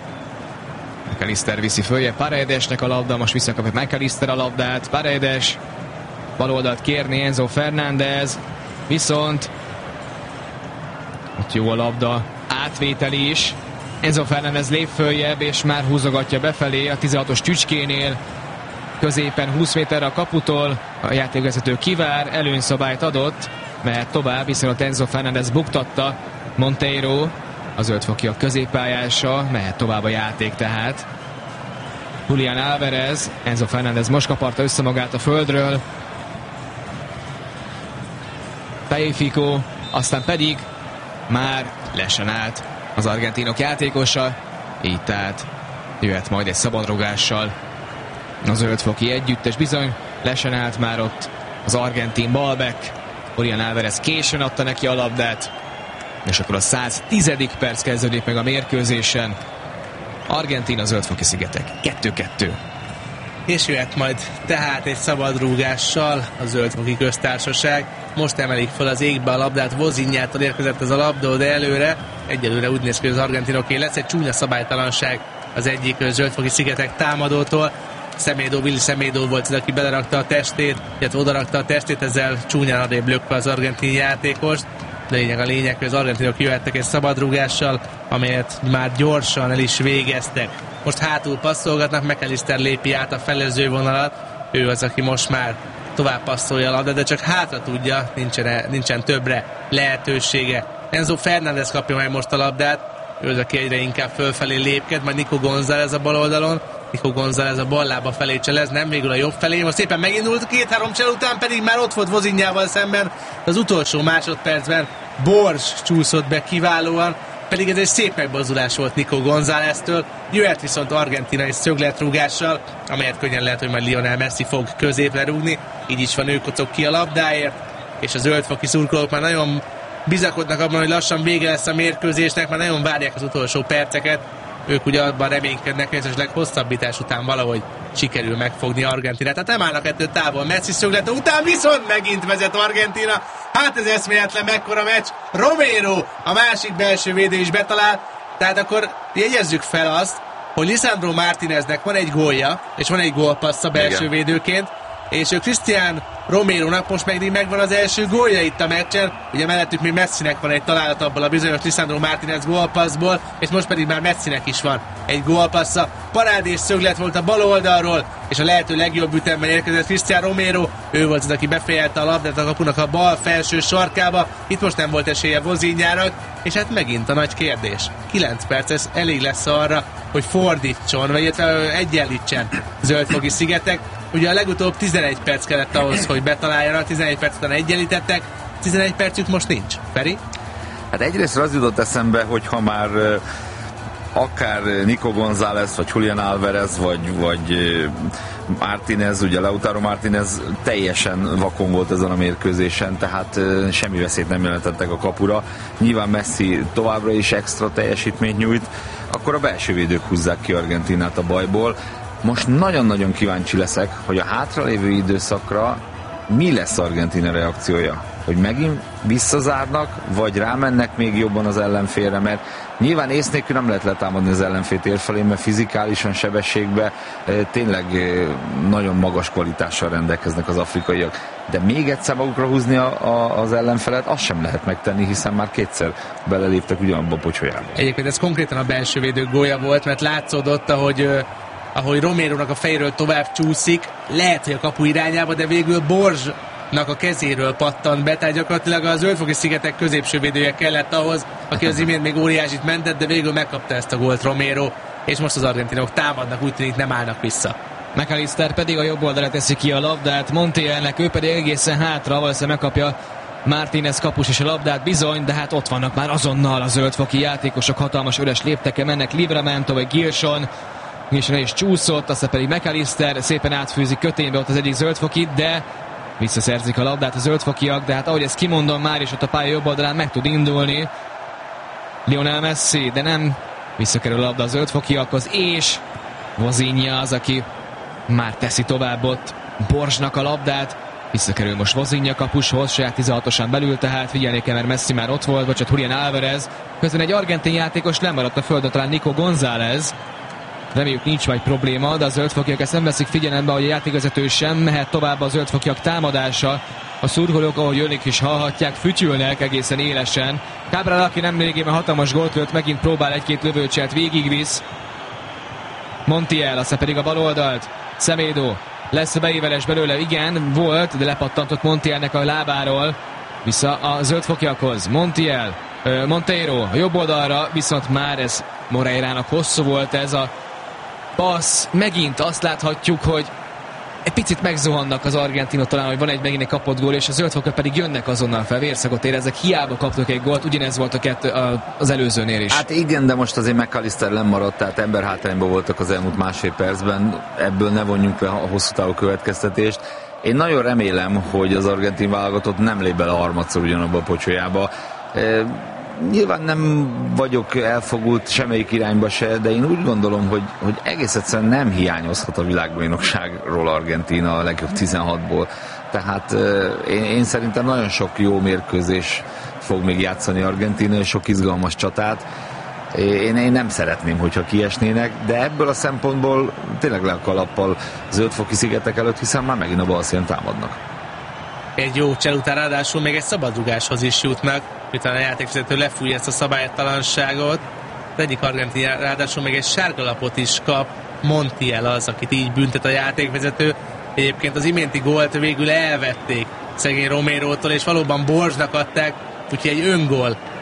McAllister viszi följe Paredesnek a labda, most visszakapja McAllister a labdát, Paredes bal oldalt kérni Enzo Fernández, viszont ott jó a labda, átvétel is, Enzo Fernández lép följebb, és már húzogatja befelé a 16-os csücskénél, középen 20 méterre a kaputól, a játékvezető kivár, előnyszabályt adott, mert tovább, viszont Enzo Fernández buktatta, Monteiro, a zöldfoki a középpályása, mehet tovább a játék tehát. Julián Álvarez, Enzo Fernández most kaparta össze magát a földről. Tagliafico, aztán pedig már lesen állt az argentinok játékosa, így tehát jöhet majd egy szabadrugással a zöldfoki együttes, bizony lesen állt már ott az argentin balback. Julián Álvarez későn adta neki a labdát, és akkor a 110. perc kezdődik meg a mérkőzésen. Argentína, zöldfoki szigetek 2-2. És jöhet majd tehát egy szabadrúgással a zöldfoki köztársaság. Most emelik fel az égbe a labdát, Vozinjától érkezett ez a labda, de előre. Egyelőre úgy néz ki, hogy az argentinoké lesz egy csúnya szabálytalanság az egyik zöldfoki szigetek támadótól. Willy Semedo volt az, aki belerakta a testét, illetve odarakta a testét, ezzel csúnyán adébb lökve az argentin játékost. De a lényeg, hogy az argentinok jöhettek egy szabadrúgással, amelyet már gyorsan el is végeztek. Most hátul passzolgatnak, McAllister lépi át a felező vonalat, ő az, aki most már tovább passzolja a labdát, de csak hátra tudja, nincsen többre lehetősége. Enzo Fernández kapja meg most a labdát, ő az, aki egyre inkább fölfelé lépked, majd Nico González a bal oldalon, Nico González a bal lába felé cselez, nem végül a jobb felé, most szépen megindult, 2-3 csel után pedig már ott volt Vozinjával szemben, az utolsó másodpercben Borz csúszott be kiválóan, pedig ez egy szép megbazulás volt Nico Gonzáleztől, jöhet viszont Argentína egy szögletrúgással, amelyet könnyen lehet, hogy majd Lionel Messi fog középre rúgni, így is van, ő kocog ki a labdáért, és a zöldfoki szurkolók már nagyon bizakodnak abban, hogy lassan vége lesz a mérkőzésnek, már nagyon várják az utolsó perceket, ők ugye abban reménykednek, hogy esetleg hosszabbítás után valahogy sikerül megfogni Argentinát. Tehát nem állnak ettől távol, Messi szöglete után viszont megint vezet Argentína. Hát ez eszméletlen, mekkora meccs. Romero a másik belső védő is betalál, tehát akkor jegyezzük fel azt, hogy Lisandro Martineznek van egy gólja, és van egy gólpassza belső védőként, és Cristian Romérónak most megvan az első gólja itt a meccsen. Ugye mellettük még Messinek van egy találat abból a bizonyos Lisandro Martinez gólpasszból, és most pedig már Messinek is van egy gólpassza. Parádés szöglet volt a bal oldalról, és a lehető legjobb ütemben érkezett Cristian Romero. Ő volt az, aki befejelte a labdát a kapunak a bal felső sarkába. Itt most nem volt esélye Vozinjának, és hát megint a nagy kérdés. 9 perc, ez elég lesz arra, hogy fordítson, vagy egyenlítsen zöldfoki szigetek. Ugye a legutóbb 11 perc kellett ahhoz, hogy betaláljanak, 11 perc után egyenlítettek, 11 percük most nincs. Feri? Hát egyrészt az jutott eszembe, hogy ha már akár Nico González, vagy Julián Álvarez, vagy Martínez, ugye Lautaro Martínez teljesen vakon volt ezen a mérkőzésen, tehát semmi veszélyt nem jelentettek a kapura. Nyilván Messi továbbra is extra teljesítményt nyújt, akkor a belső védők húzzák ki Argentinát a bajból. Most nagyon-nagyon kíváncsi leszek, hogy a hátralévő időszakra mi lesz Argentína reakciója. Hogy megint visszazárnak, vagy rámennek még jobban az ellenfélre, mert nyilván ész nélkül nem lehet letámadni az ellenfél térfelé, mert fizikálisan, sebességben tényleg nagyon magas kvalitással rendelkeznek az afrikaiak. De még egyszer magukra húzni az ellenfelet, azt sem lehet megtenni, hiszen már kétszer beleléptek ugyanabba a pocsolyába. Egyébként ez konkrétan a belső védők gólja volt, mert látszódott, ahogy Romérónak a fejről tovább csúszik, lehet, hogy a kapu irányába, de végül Borzsnak a kezéről pattant be, tehát gyakorlatilag a zöldfoki szigetek középső védője kellett ahhoz, aki az imént még óriásit mentett, de végül megkapta ezt a gólt Romero, és most az argentinok támadnak, úgy tűnik nem állnak vissza. McAllister pedig a jobb oldalra teszi ki a labdát, Montielnek, ő pedig egészen hátra, valószínűleg megkapja Martínez kapus és a labdát bizony, de hát ott vannak már azonnal a zöldfoki játékosok, hatalmas üres lépteke mennek, Livramento vagy Gilson, és is csúszott, aztán pedig McAllister szépen átfűzik köténybe ott az egyik zöldfokit, de visszaszerzik a labdát a zöldfokiak, de hát ahogy ezt kimondom, már is ott a pálya jobb oldalán meg tud indulni Lionel Messi, de nem visszakerül a labda a zöldfokiakhoz, és Vozinja az, aki már teszi tovább ott Borzsnak a labdát, visszakerül most Vozinja kapushoz, saját 16-osan belül, tehát figyelni kell, mert Messi már ott volt, vagy csak Julián Álvarez, közben egy argentin játékos lemaradt a földön, talán Nico González. Reméljük nincs majd probléma, de a zöldfokiak ezt nem veszik figyelembe, hogy a játékvezető sem mehet tovább a zöldfokiak támadása. A szurkolók, ahogy jönnek is hallhatják, fütyülnek egészen élesen. Cabral, aki nem régében hatalmas gólt lőtt, megint próbál egy-két lövőcselt, végigvisz. Montiel, aztán pedig a bal oldalt. Semedo, lesz beíveles belőle, igen, volt, de lepattantott Montielnek a lábáról. Vissza a zöldfokiakhoz. Monteiro a jobb oldalra, viszont már ez Moreirának hosszú volt ez a passz. Megint azt láthatjuk, hogy egy picit megzuhannak az argentinok, talán, hogy van megint egy kapott gól, és a zöldfokiak pedig jönnek azonnal fel, vérszagot éreznek, hiába kaptak egy gólt, ugyanez volt az előzőnél is. Hát igen, de most azért McAllister lemaradt, tehát emberhátrányban voltak az elmúlt másfél percben, ebből ne vonjunk le a hosszú távú következtetést. Én nagyon remélem, hogy az argentin válogatott nem lép bele harmadszor ugyanabba a pocsolyába. Nyilván nem vagyok elfogult semmelyik irányba se, de én úgy gondolom, hogy egész egyszerűen nem hiányozhat a világbajnokságról Argentína a legjobb 16-ból. Tehát én szerintem nagyon sok jó mérkőzés fog még játszani Argentína, és sok izgalmas csatát. Én nem szeretném, hogyha kiesnének, de ebből a szempontból tényleg le a kalappal zöldfoki szigetek előtt, hiszen már megint a bal szélen támadnak. Egy jó csel után ráadásul még egy szabadrugáshoz is jutnak, miután a játékvezető lefújja ezt a szabálytalanságot. Az egyik argentin ráadásul még egy sárgalapot is kap, Montiel az, akit így büntet a játékvezető. Egyébként az iménti gólt végül elvették szegény Romérótól, és valóban Borzsnak adták, úgyhogy egy öngól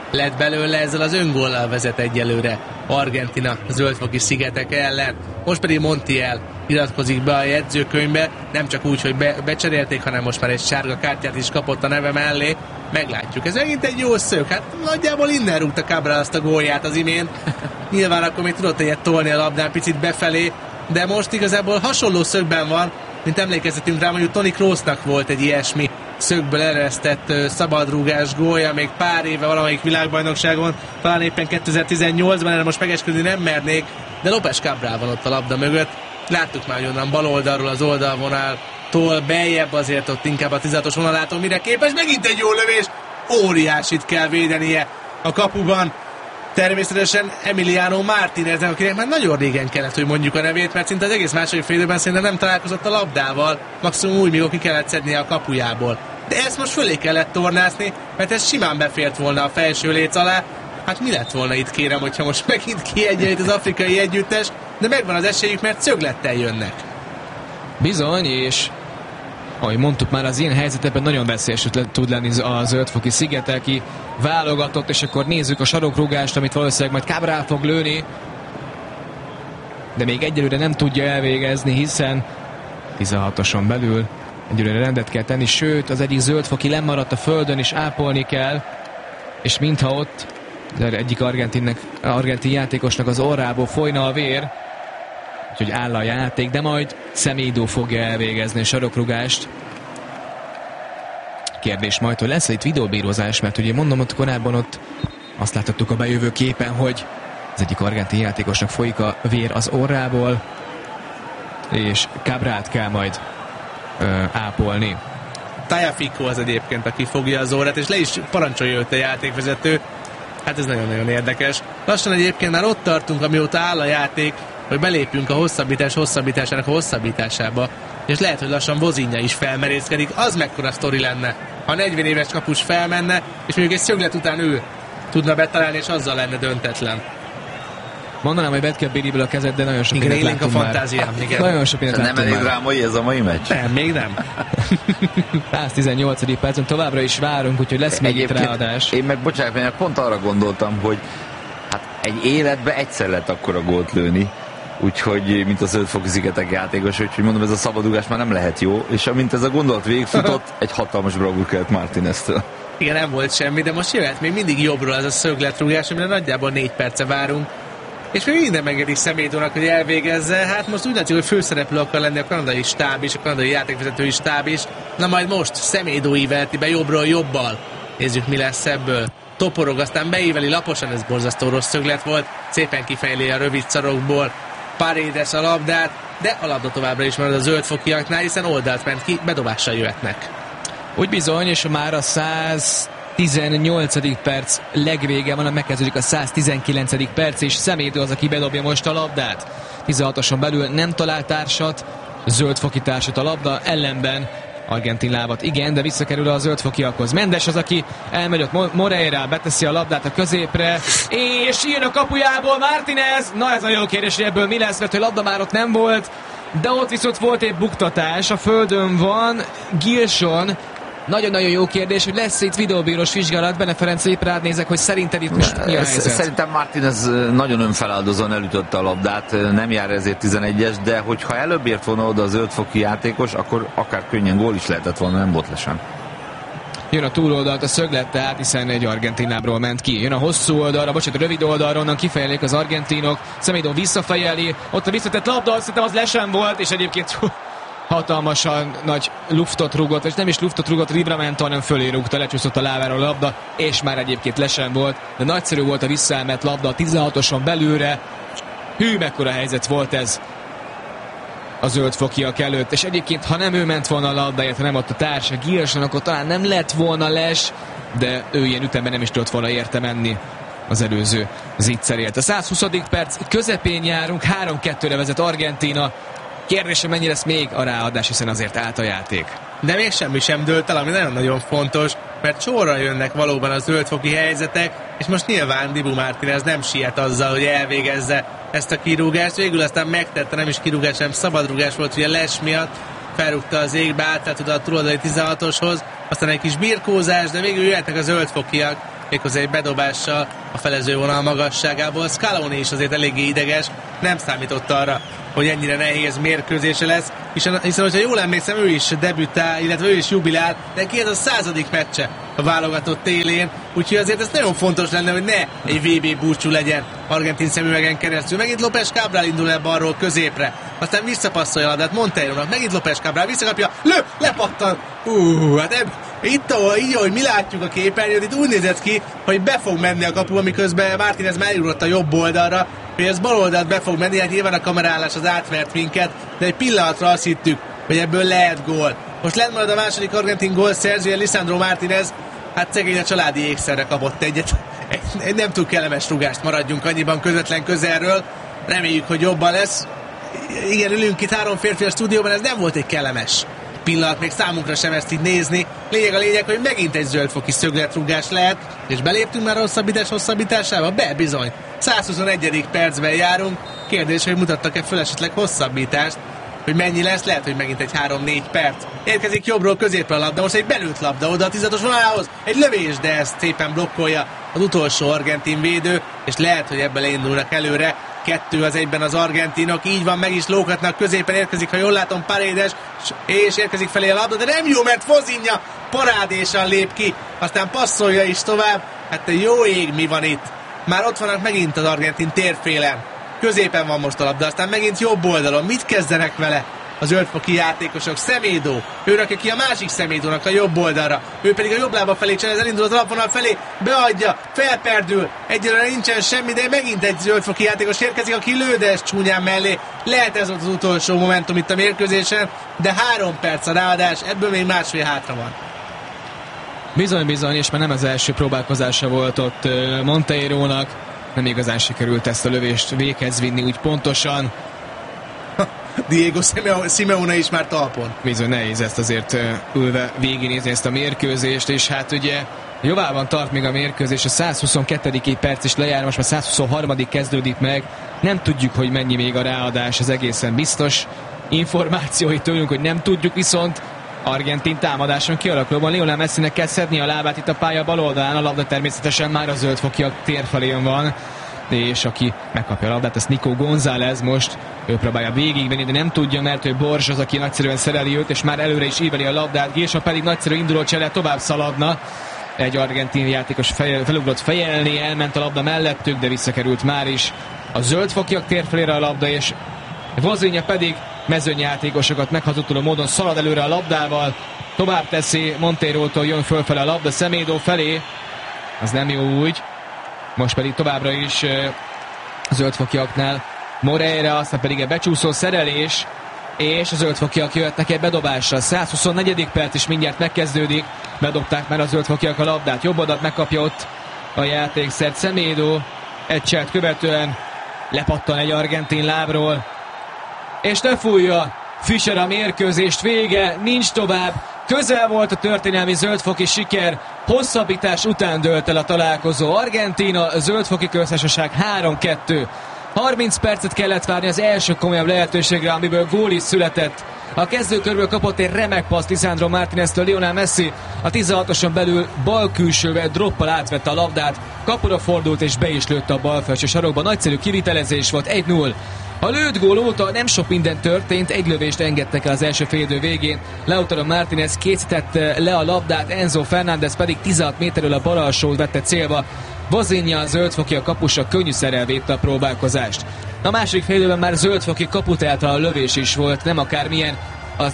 lett belőle, ezzel az öngóllal vezet egyelőre Argentina zöldfoki szigetek ellen. Most pedig Montiel iratkozik be a jegyzőkönyvbe, nem csak úgy, hogy becserélték, hanem most már egy sárga kártyát is kapott a neve mellé. Meglátjuk. Ez megint egy jó szög. Hát nagyjából innen rúgta Cabral azt a gólját az imént. Nyilván akkor még tudott egyet tolni a labdán picit befelé, de most igazából hasonló szögben van, mint emlékezzetünk rá, mondjuk Toni Kroosnak volt egy ilyesmi szögből eresztett szabadrúgás gólja még pár éve valamelyik világbajnokságon, talán éppen 2018-ban, erre most megesküdni nem mernék, de López Cabral van ott a labda mögött. Láttuk már, hogy onnan bal oldalról az oldalvonaltól beljebb, azért ott inkább a 16-os vonalától mire képes, megint egy jó lövés, óriásit kell védenie a kapuban. Természetesen Emiliano Martineznek, akinek már nagyon régen kellett, hogy mondjuk a nevét, mert szinte az egész második fél időben szerintem nem találkozott a labdával, maximum úgy, mikor ki kellett szednie a kapujából. De ezt most fölé kellett tornászni, mert ez simán befért volna a felső léc alá. Hát mi lett volna itt, kérem, hogyha most megint kiegyenlít az afrikai együttes, de megvan az esélyük, mert szöglettel jönnek. Bizony, és ahogy mondtuk már, az ilyen helyzetekben nagyon veszélyes tud lenni a zöldfoki szigeteki válogatott, és akkor nézzük a sarokrúgást, amit valószínűleg majd Cabral fog lőni, de még egyelőre nem tudja elvégezni, hiszen 16-oson belül egyelőre rendet kell tenni, sőt, az egyik zöldfoki lemaradt a földön, és ápolni kell, és mintha ott az egyik argentin játékosnak az orrából folyna a vér, úgyhogy áll a játék, de majd Semedo fogja elvégezni a sarokrugást. Kérdés majd, hogy lesz itt videóbírozás, mert ugye mondom, ott korábban ott azt láthattuk a bejövő képen, hogy az egyik argentin játékosnak folyik a vér az orrából, és Cabralt kell majd ápolni. Tagliafico az egyébként, aki fogja az órát, és le is parancsolja őt a játékvezető. Hát ez nagyon-nagyon érdekes. Lassan egyébként már ott tartunk, amióta áll a játék, hogy belépünk a hosszabbításának a hosszabbításába, és lehet, hogy lassan Vozinha is felmerészkedik. Az mekkora sztori lenne, ha 40 éves kapus felmenne, és mondjuk egy szöglet után ő tudna betalálni, és azzal lenne döntetlen. Mondanám, hogy bet kell Béliből a kezed, de nagyon sok mindent láttunk a fantáziám, már. Igen. Nagyon sok mindent láttunk már. Nem elég drámai ez a mai meccs? Nem, még nem. 118. percen továbbra is várunk, úgyhogy lesz még itt ráadás. Én meg, bocsánat, mert pont arra gondoltam, hogy hát egy életbe egyszer lehet akkora gólt lőni, úgyhogy, mint a zöldfoki szigetek játékos, úgyhogy mondom, ez a szabadugás már nem lehet jó, és amint ez a gondolat végigfutott, egy hatalmas bravúr kellett Martineztől. Igen, nem volt semmi, de most jöhet még mindig jobbról ez a szögletrúgás, amire nagyjából 4 perce várunk, és még minden megedik Semedónak, hogy elvégezze. Hát most úgy látszik, hogy főszereplő akar lenni a kanadai stáb is, a kanadai játékvezetői stáb is. Na majd most Semedo ívelti be jobbról jobbal. Nézzük, mi lesz ebből. Toporog, aztán beíveli laposan, ez borzasztó rossz szöglet volt. Szépen kifejli a rövid szarokból Paredes a labdát, de a labda továbbra is marad a zöldfokiaknál, hiszen oldalt ment ki, bedobással jöhetnek. Úgy bizony, és már a 118. perc legvége van, megkezdődik a 119. perc, és Semedo az, aki bedobja most a labdát. 16-oson belül nem talál társat, zöldfoki társat a labda, ellenben argentin lábat igen, de visszakerül a zöldfokiakhoz. Mendes az, aki elmegy ott Moreira, beteszi a labdát a középre, és jön a kapujából Martinez. Na ez a jó kérdés, hogy ebből mi lesz, mert a labda már ott nem volt, de ott viszont volt egy buktatás, a földön van Gilson. Nagyon-nagyon jó kérdés, hogy lesz itt videóbírós vizsgálat. Benne Ferenc, épp rád nézek, hogy szerinted itt most mi a helyzet? Szerintem Martinez nagyon önfeláldozóan elütötte a labdát, nem jár ezért 11-es, de hogyha előbb ért volna oda a zöldfoki játékos, akkor akár könnyen gól is lehetett volna, nem volt le sem. Jön a túloldalt a szöglet, tehát hiszen egy argentin lábról ment ki. Jön a hosszú oldalra, bocsánat, rövid oldalra, onnan kifejelik az argentinok. Semedo visszafejeli, ott a visszatett labda, szerintem az le sem volt, és egyébként hatalmasan nagy luftot rúgott, és nem is luftot rúgott Livramento, hanem fölé rúgta, lecsúszott a lábáról a labda, és már egyébként le sem volt, de nagyszerű volt a visszaelmett labda a 16-oson belőle. Hű, mekkora helyzet volt ez a zöldfokiak előtt, és egyébként, ha nem ő ment volna a labdáért, ha nem ott a társa Gilson, akkor talán nem lett volna les, de ő ilyen ütemben nem is tudott volna érte menni az előző zicserért. A 120. perc közepén járunk, 3-2-re vezet Argentína. Kérdésem, mennyi lesz még a ráadás, hiszen azért állt a játék. De még semmi sem dőlt el, ami nagyon-nagyon fontos, mert sorra jönnek valóban a zöldfoki helyzetek, és most nyilván Dibu Martinez nem siet azzal, hogy elvégezze ezt a kirúgást. Végül aztán megtette, nem is kirúgás, hanem szabadrúgás volt, ugye les miatt felrúgta az égbe, átállt oda a túloldali 16-oshoz, aztán egy kis birkózás, de végül jöhetnek a zöldfokiak, méghozzá egy bedobással a felező vonal magasságából. Scaloni is azért eléggé ideges, nem számított arra, hogy ennyire nehéz mérkőzése lesz, hiszen hogyha jól emlékszem, ő is debütál, illetve ő is jubilál, de ki ez a 100. meccse a válogatott élén, úgyhogy azért ez nagyon fontos lenne, hogy ne egy VB búcsú legyen argentin szemüvegen keresztül. Megint López Cabral indul el balról középre, aztán visszapasszolja a labdát Monteirónak, megint López Cabral visszakapja, lepattan! Hát itt, így, ahogy mi látjuk a képernyőt, itt úgy nézett ki, hogy be fog menni a kapuba, miközben Martínez már elugrott a jobb oldalra, hogy ez bal oldalt be fog menni, hát nyilván a kamerálás az átvert minket, de egy pillanatra azt hittük, hogy ebből lehet gól. Most lent marad a második argentin gól szerzője, Lisandro Martínez, hát szegény a családi ékszerre kapott egyet. Egy nem túl kellemes rugást, maradjunk annyiban közvetlen közelről, reméljük, hogy jobban lesz. Igen, ülünk itt 3 férfi a stúdióban, ez nem volt egy kellemes pillanat, még számunkra sem ezt így nézni. Lényeg a lényeg, hogy megint egy zöldfoki szögletrugás lehet, és beléptünk már a hosszabbításába? Bizony. 121. percben járunk. Kérdés, hogy mutattak-e föl esetleg hosszabbítást, hogy mennyi lesz, lehet, hogy megint egy 3-4 perc. Érkezik jobbról középre a labda, most egy belőtt labda oda a 16-os vonalához, egy lövés, de ezt szépen blokkolja az utolsó argentin védő, és lehet, hogy ebből indulnak előre. 2-1 az argentinok, így van, meg is lógatnak, középen érkezik, ha jól látom, Paredes, és érkezik felé a labda, de nem jó, mert Vozinha parádésan lép ki, aztán passzolja is tovább. Hát te jó ég, mi van itt? Már ott vannak megint az argentin térfélen. Középen van most a labda, aztán megint jobb oldalon. Mit kezdenek vele a zöldfoki játékosok? Semedo, ő rakja ki a másik Semedónak a jobb oldalra, ő pedig a jobb lába felé csinál, elindul az alapvonal felé, beadja, felperdül, egyelőre nincsen semmi, de megint egy zöldfoki játékos érkezik, aki lő, de ez csúnyán mellé. Lehet ez volt az utolsó momentum itt a mérkőzésen, de 3 perc a ráadás, ebből még másfél hátra van. Bizony, és már nem az első próbálkozása volt ott Monteirónak, nem igazán sikerült ezt a lövést véghez vinni úgy pontosan. Diego Simeone is már talpon. Bizony nehéz ezt azért ülve végignézni ezt a mérkőzést, és hát ugye jobbában tart még a mérkőzés, a 122. perc is lejár, most már 123. kezdődik meg, nem tudjuk, hogy mennyi még a ráadás, az egészen biztos információi tőlünk, hogy nem tudjuk, viszont argentin támadáson kialakulóban Lionel Messinek kell szedni a lábát itt a pálya bal oldalán, a labda természetesen már a zöldfokiak térfelén van, és aki megkapja a labdát, ez Nico González most, ő próbálja végigvenni, de nem tudja, mert ő Borges az, aki nagyszerűen szereli őt, és már előre is íveli a labdát, Gésa pedig nagyszerű induló csere, tovább szaladna. Egy argentin játékos felugrott fejelni, elment a labda mellettük, de visszakerült már is a zöldfokiak térfelére a labda, és Vozinha pedig mezőnyjátékosokat meghatotuló módon szalad előre a labdával, tovább teszi, Monteirótól jön fölfele a labda, Semedo felé, az nem jó úgy, most pedig továbbra is zöldfokiaknál Moreira, aztán pedig egy becsúszó szerelés, és a zöldfokiak jöhetnek egy bedobásra. 124. perc is mindjárt megkezdődik, bedobták már a zöldfokiak a labdát, jobb oldalt megkapja ott a játékszert Semedo, egy cselt követően lepattan egy argentin lábról, és ne fújja Fischer a mérkőzést, vége, nincs tovább, közel volt a történelmi zöldfoki siker, hosszabbítás után dőlt el a találkozó. Argentína, zöldfoki köztársaság 3-2. 30 percet kellett várni az első komolyabb lehetőségre, amiből gól is született. A kezdőkörből kapott egy remek paszt Lisandro Martíneztől Lionel Messi, a 16-oson belül bal külsővel droppal átvette a labdát, kapura fordult és be is lőtte a bal felső sarokba. Nagyszerű kivitelezés volt, 1-0. A lőtt gól óta nem sok minden történt, egy lövést engedtek el az első félidő végén. Lautaro Martínez készítette le a labdát, Enzo Fernández pedig 16 méterről a bal alsót vette célba. Vozinha, a zöldfoki a kapusa könnyűszerrel védte a próbálkozást. A második félidőben már zöldfoki kaputáltal a lövés is volt, nem akármilyen. A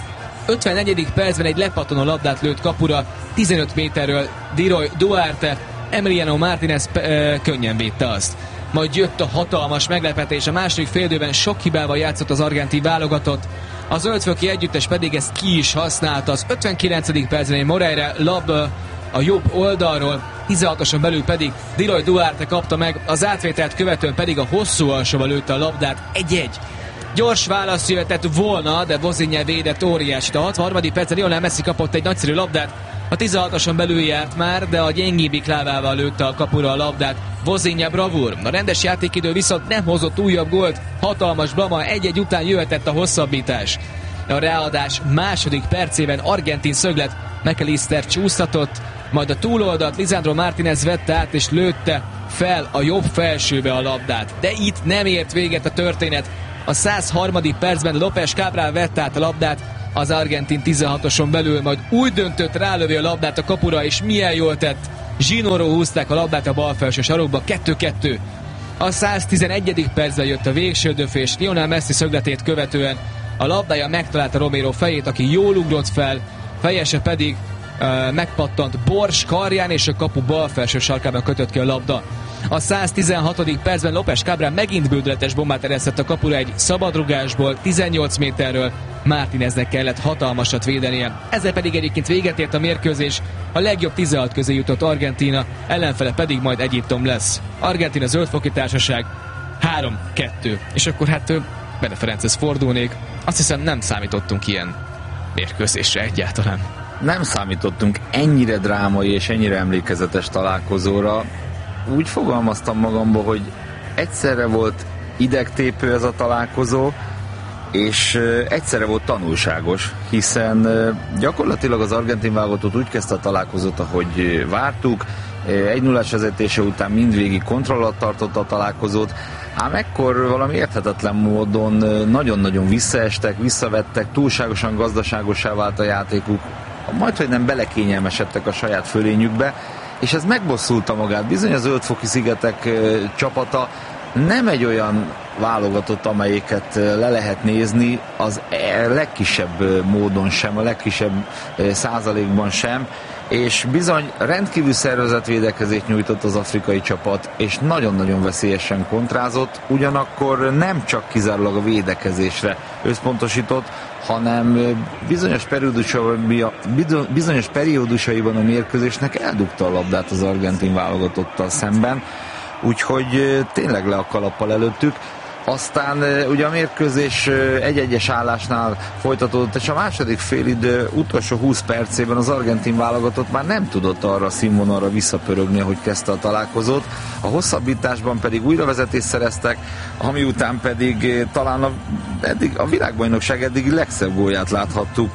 54. percben egy lepattanó labdát lőtt kapura, 15 méterről Diroy Duarte, Emiliano Martínez könnyen védte azt. Majd jött a hatalmas meglepetés, a második félidőben sok hibával játszott az argentin válogatott, a zöldfoki együttes pedig ezt ki is használta. Az 59. percben Moreira labda a jobb oldalról, 16-oson belül pedig Diroy Duarte kapta meg, az átvételt követően pedig a hosszú alsóba lőtte a labdát, 1-1. Gyors válasz jöhetett volna, de Vozinha védett óriásit. A 63. percen Lionel Messi kapott egy nagyszerű labdát, a 16-oson belül járt már, de a gyengébbik lábával lőtte a kapura a labdát. Vozinha bravúr. A rendes játékidő viszont nem hozott újabb gólt, hatalmas blama, 1-1 után jöhetett a hosszabbítás. A ráadás második percében argentin szöglet, McAllister csúsztatott, majd a túloldalt Lisandro Martínez vette át és lőtte fel a jobb felsőbe a labdát. De itt nem ért véget a történet. A 103. percben López Cabral vette át a labdát az argentin 16-oson belül, majd úgy döntött, rálövi a labdát a kapura, és milyen jól tett. Ginóról húzták a labdát a bal felső sarokba, 2-2. A 111. percben jött a végső döfés, Lionel Messi szögletét követően a labdája megtalálta Romero fejét, aki jól ugrott fel, fejese pedig megpattant Bors karján, és a kapu bal felső sarkában kötött ki a labda. A 116. percben López Cabral megint bődületes bombát eresztett a kapura egy szabadrugásból, 18 méterről. Martíneznek kellett hatalmasat védenie. Ezzel pedig egyébként véget ért a mérkőzés, a legjobb 16 közé jutott Argentína, ellenfele pedig majd Egyiptom lesz. Argentína Zöldfoki Társaság 3-2. És akkor Bene Ferenchez fordulnék. Azt hiszem, nem számítottunk ilyen mérkőzésre egyáltalán. Nem számítottunk ennyire drámai és ennyire emlékezetes találkozóra. Úgy fogalmaztam magamba, hogy egyszerre volt idegtépő ez a találkozó, és egyszerre volt tanulságos, hiszen gyakorlatilag az argentin válogatott úgy kezdte a találkozót, ahogy vártuk, 1-0-as vezetése után mindvégig kontroll alatt tartotta a találkozót, ám ekkor valami érthetetlen módon nagyon-nagyon visszaestek, visszavettek, túlságosan gazdaságosá vált a játékuk, majdhogy nem belekényelmesedtek a saját fölényükbe, és ez megbosszulta magát. Bizony a Zöld-foki szigetek csapata nem egy olyan válogatott, amelyiket le lehet nézni az legkisebb módon sem, a legkisebb százalékban sem, és bizony rendkívül szervezett védekezést nyújtott az afrikai csapat, és nagyon-nagyon veszélyesen kontrázott, ugyanakkor nem csak kizárólag a védekezésre összpontosított, hanem bizonyos periódusaiban a mérkőzésnek eldugta a labdát az argentin válogatottal szemben, úgyhogy tényleg le a kalappal előttük. Aztán ugye a mérkőzés egy-egyes állásnál folytatódott, és a második félidő utolsó 20 percében az argentin válogatott már nem tudott arra a színvonalra visszapörögni, ahogy kezdte a találkozót. A hosszabbításban pedig újravezetést szereztek, ami után pedig talán a világbajnokság eddigi legszebb gólját láthattuk.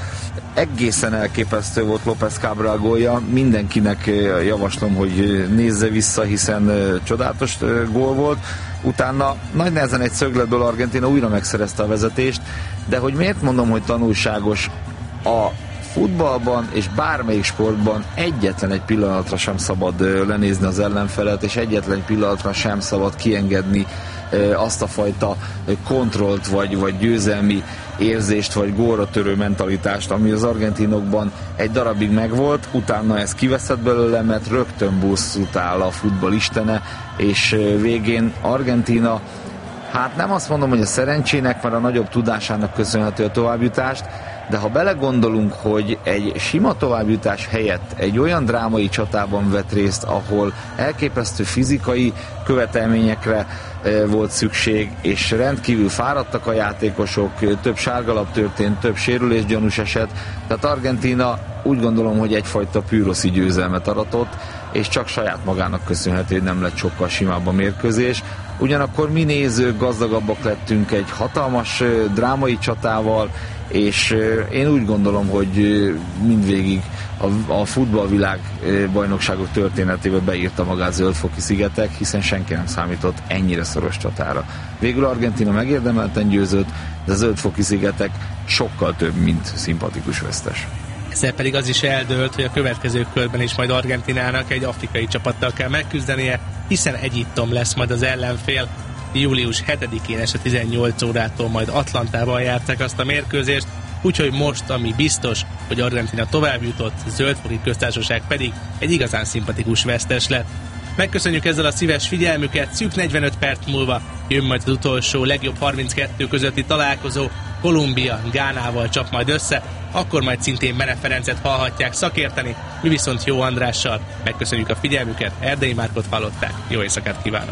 Egészen elképesztő volt López Cabral gólja, mindenkinek javaslom, hogy nézze vissza, hiszen csodálatos gól volt. Utána nagy nehezen egy szögletből Argentína újra megszerezte a vezetést, de hogy miért mondom, hogy tanulságos, a futballban és bármelyik sportban egyetlen egy pillanatra sem szabad lenézni az ellenfelet, és egyetlen egy pillanatra sem szabad kiengedni azt a fajta kontrollt, vagy győzelmi érzést, vagy gólra törő mentalitást, ami az argentinokban egy darabig megvolt, utána ez kiveszett belőle, mert rögtön bosszút áll a futball istene, és végén Argentína, hát nem azt mondom, hogy a szerencsének, mert a nagyobb tudásának köszönhető a továbbjutást, de ha belegondolunk, hogy egy sima továbbjutás helyett egy olyan drámai csatában vett részt, ahol elképesztő fizikai követelményekre volt szükség, és rendkívül fáradtak a játékosok, több sárgalap történt, több sérülésgyanús eset, tehát Argentína úgy gondolom, hogy egyfajta pűroszi győzelmet aratott, és csak saját magának köszönhető, hogy nem lett sokkal simább a mérkőzés. Ugyanakkor mi nézők gazdagabbak lettünk egy hatalmas drámai csatával, és én úgy gondolom, hogy mindvégig a futballvilág bajnokságok történetébe beírta magát Zöld-foki szigetek, hiszen senki nem számított ennyire szoros csatára. Végül Argentína megérdemelten győzött, de a Zöld-foki szigetek sokkal több, mint szimpatikus vesztes. Ezzel pedig az is eldőlt, hogy a következő körben is majd Argentinának egy afrikai csapattal kell megküzdenie, hiszen Egyiptom lesz majd az ellenfél. Július 7-én este 18 órától majd Atlantában járták azt a mérkőzést, úgyhogy most, ami biztos, hogy Argentína tovább jutott, Zöld-foki köztársaság pedig egy igazán szimpatikus vesztes lett. Megköszönjük ezzel a szíves figyelmüket, szűk 45 perc múlva jön majd az utolsó legjobb 32 közötti találkozó, Kolumbia Gánával csap majd össze, akkor majd szintén Bene Ferencet hallhatják szakérteni, mi viszont Jó Andrással. Megköszönjük a figyelmüket, Erdei Márkot hallották, jó éjszakát kívánok!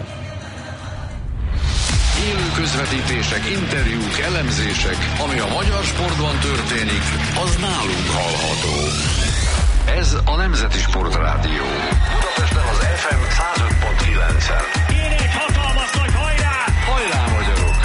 Élő közvetítések, interjúk, elemzések, ami a magyar sportban történik, az nálunk hallható. Ez a Nemzeti Sportrádió. Budapesten az FM 105.9-en.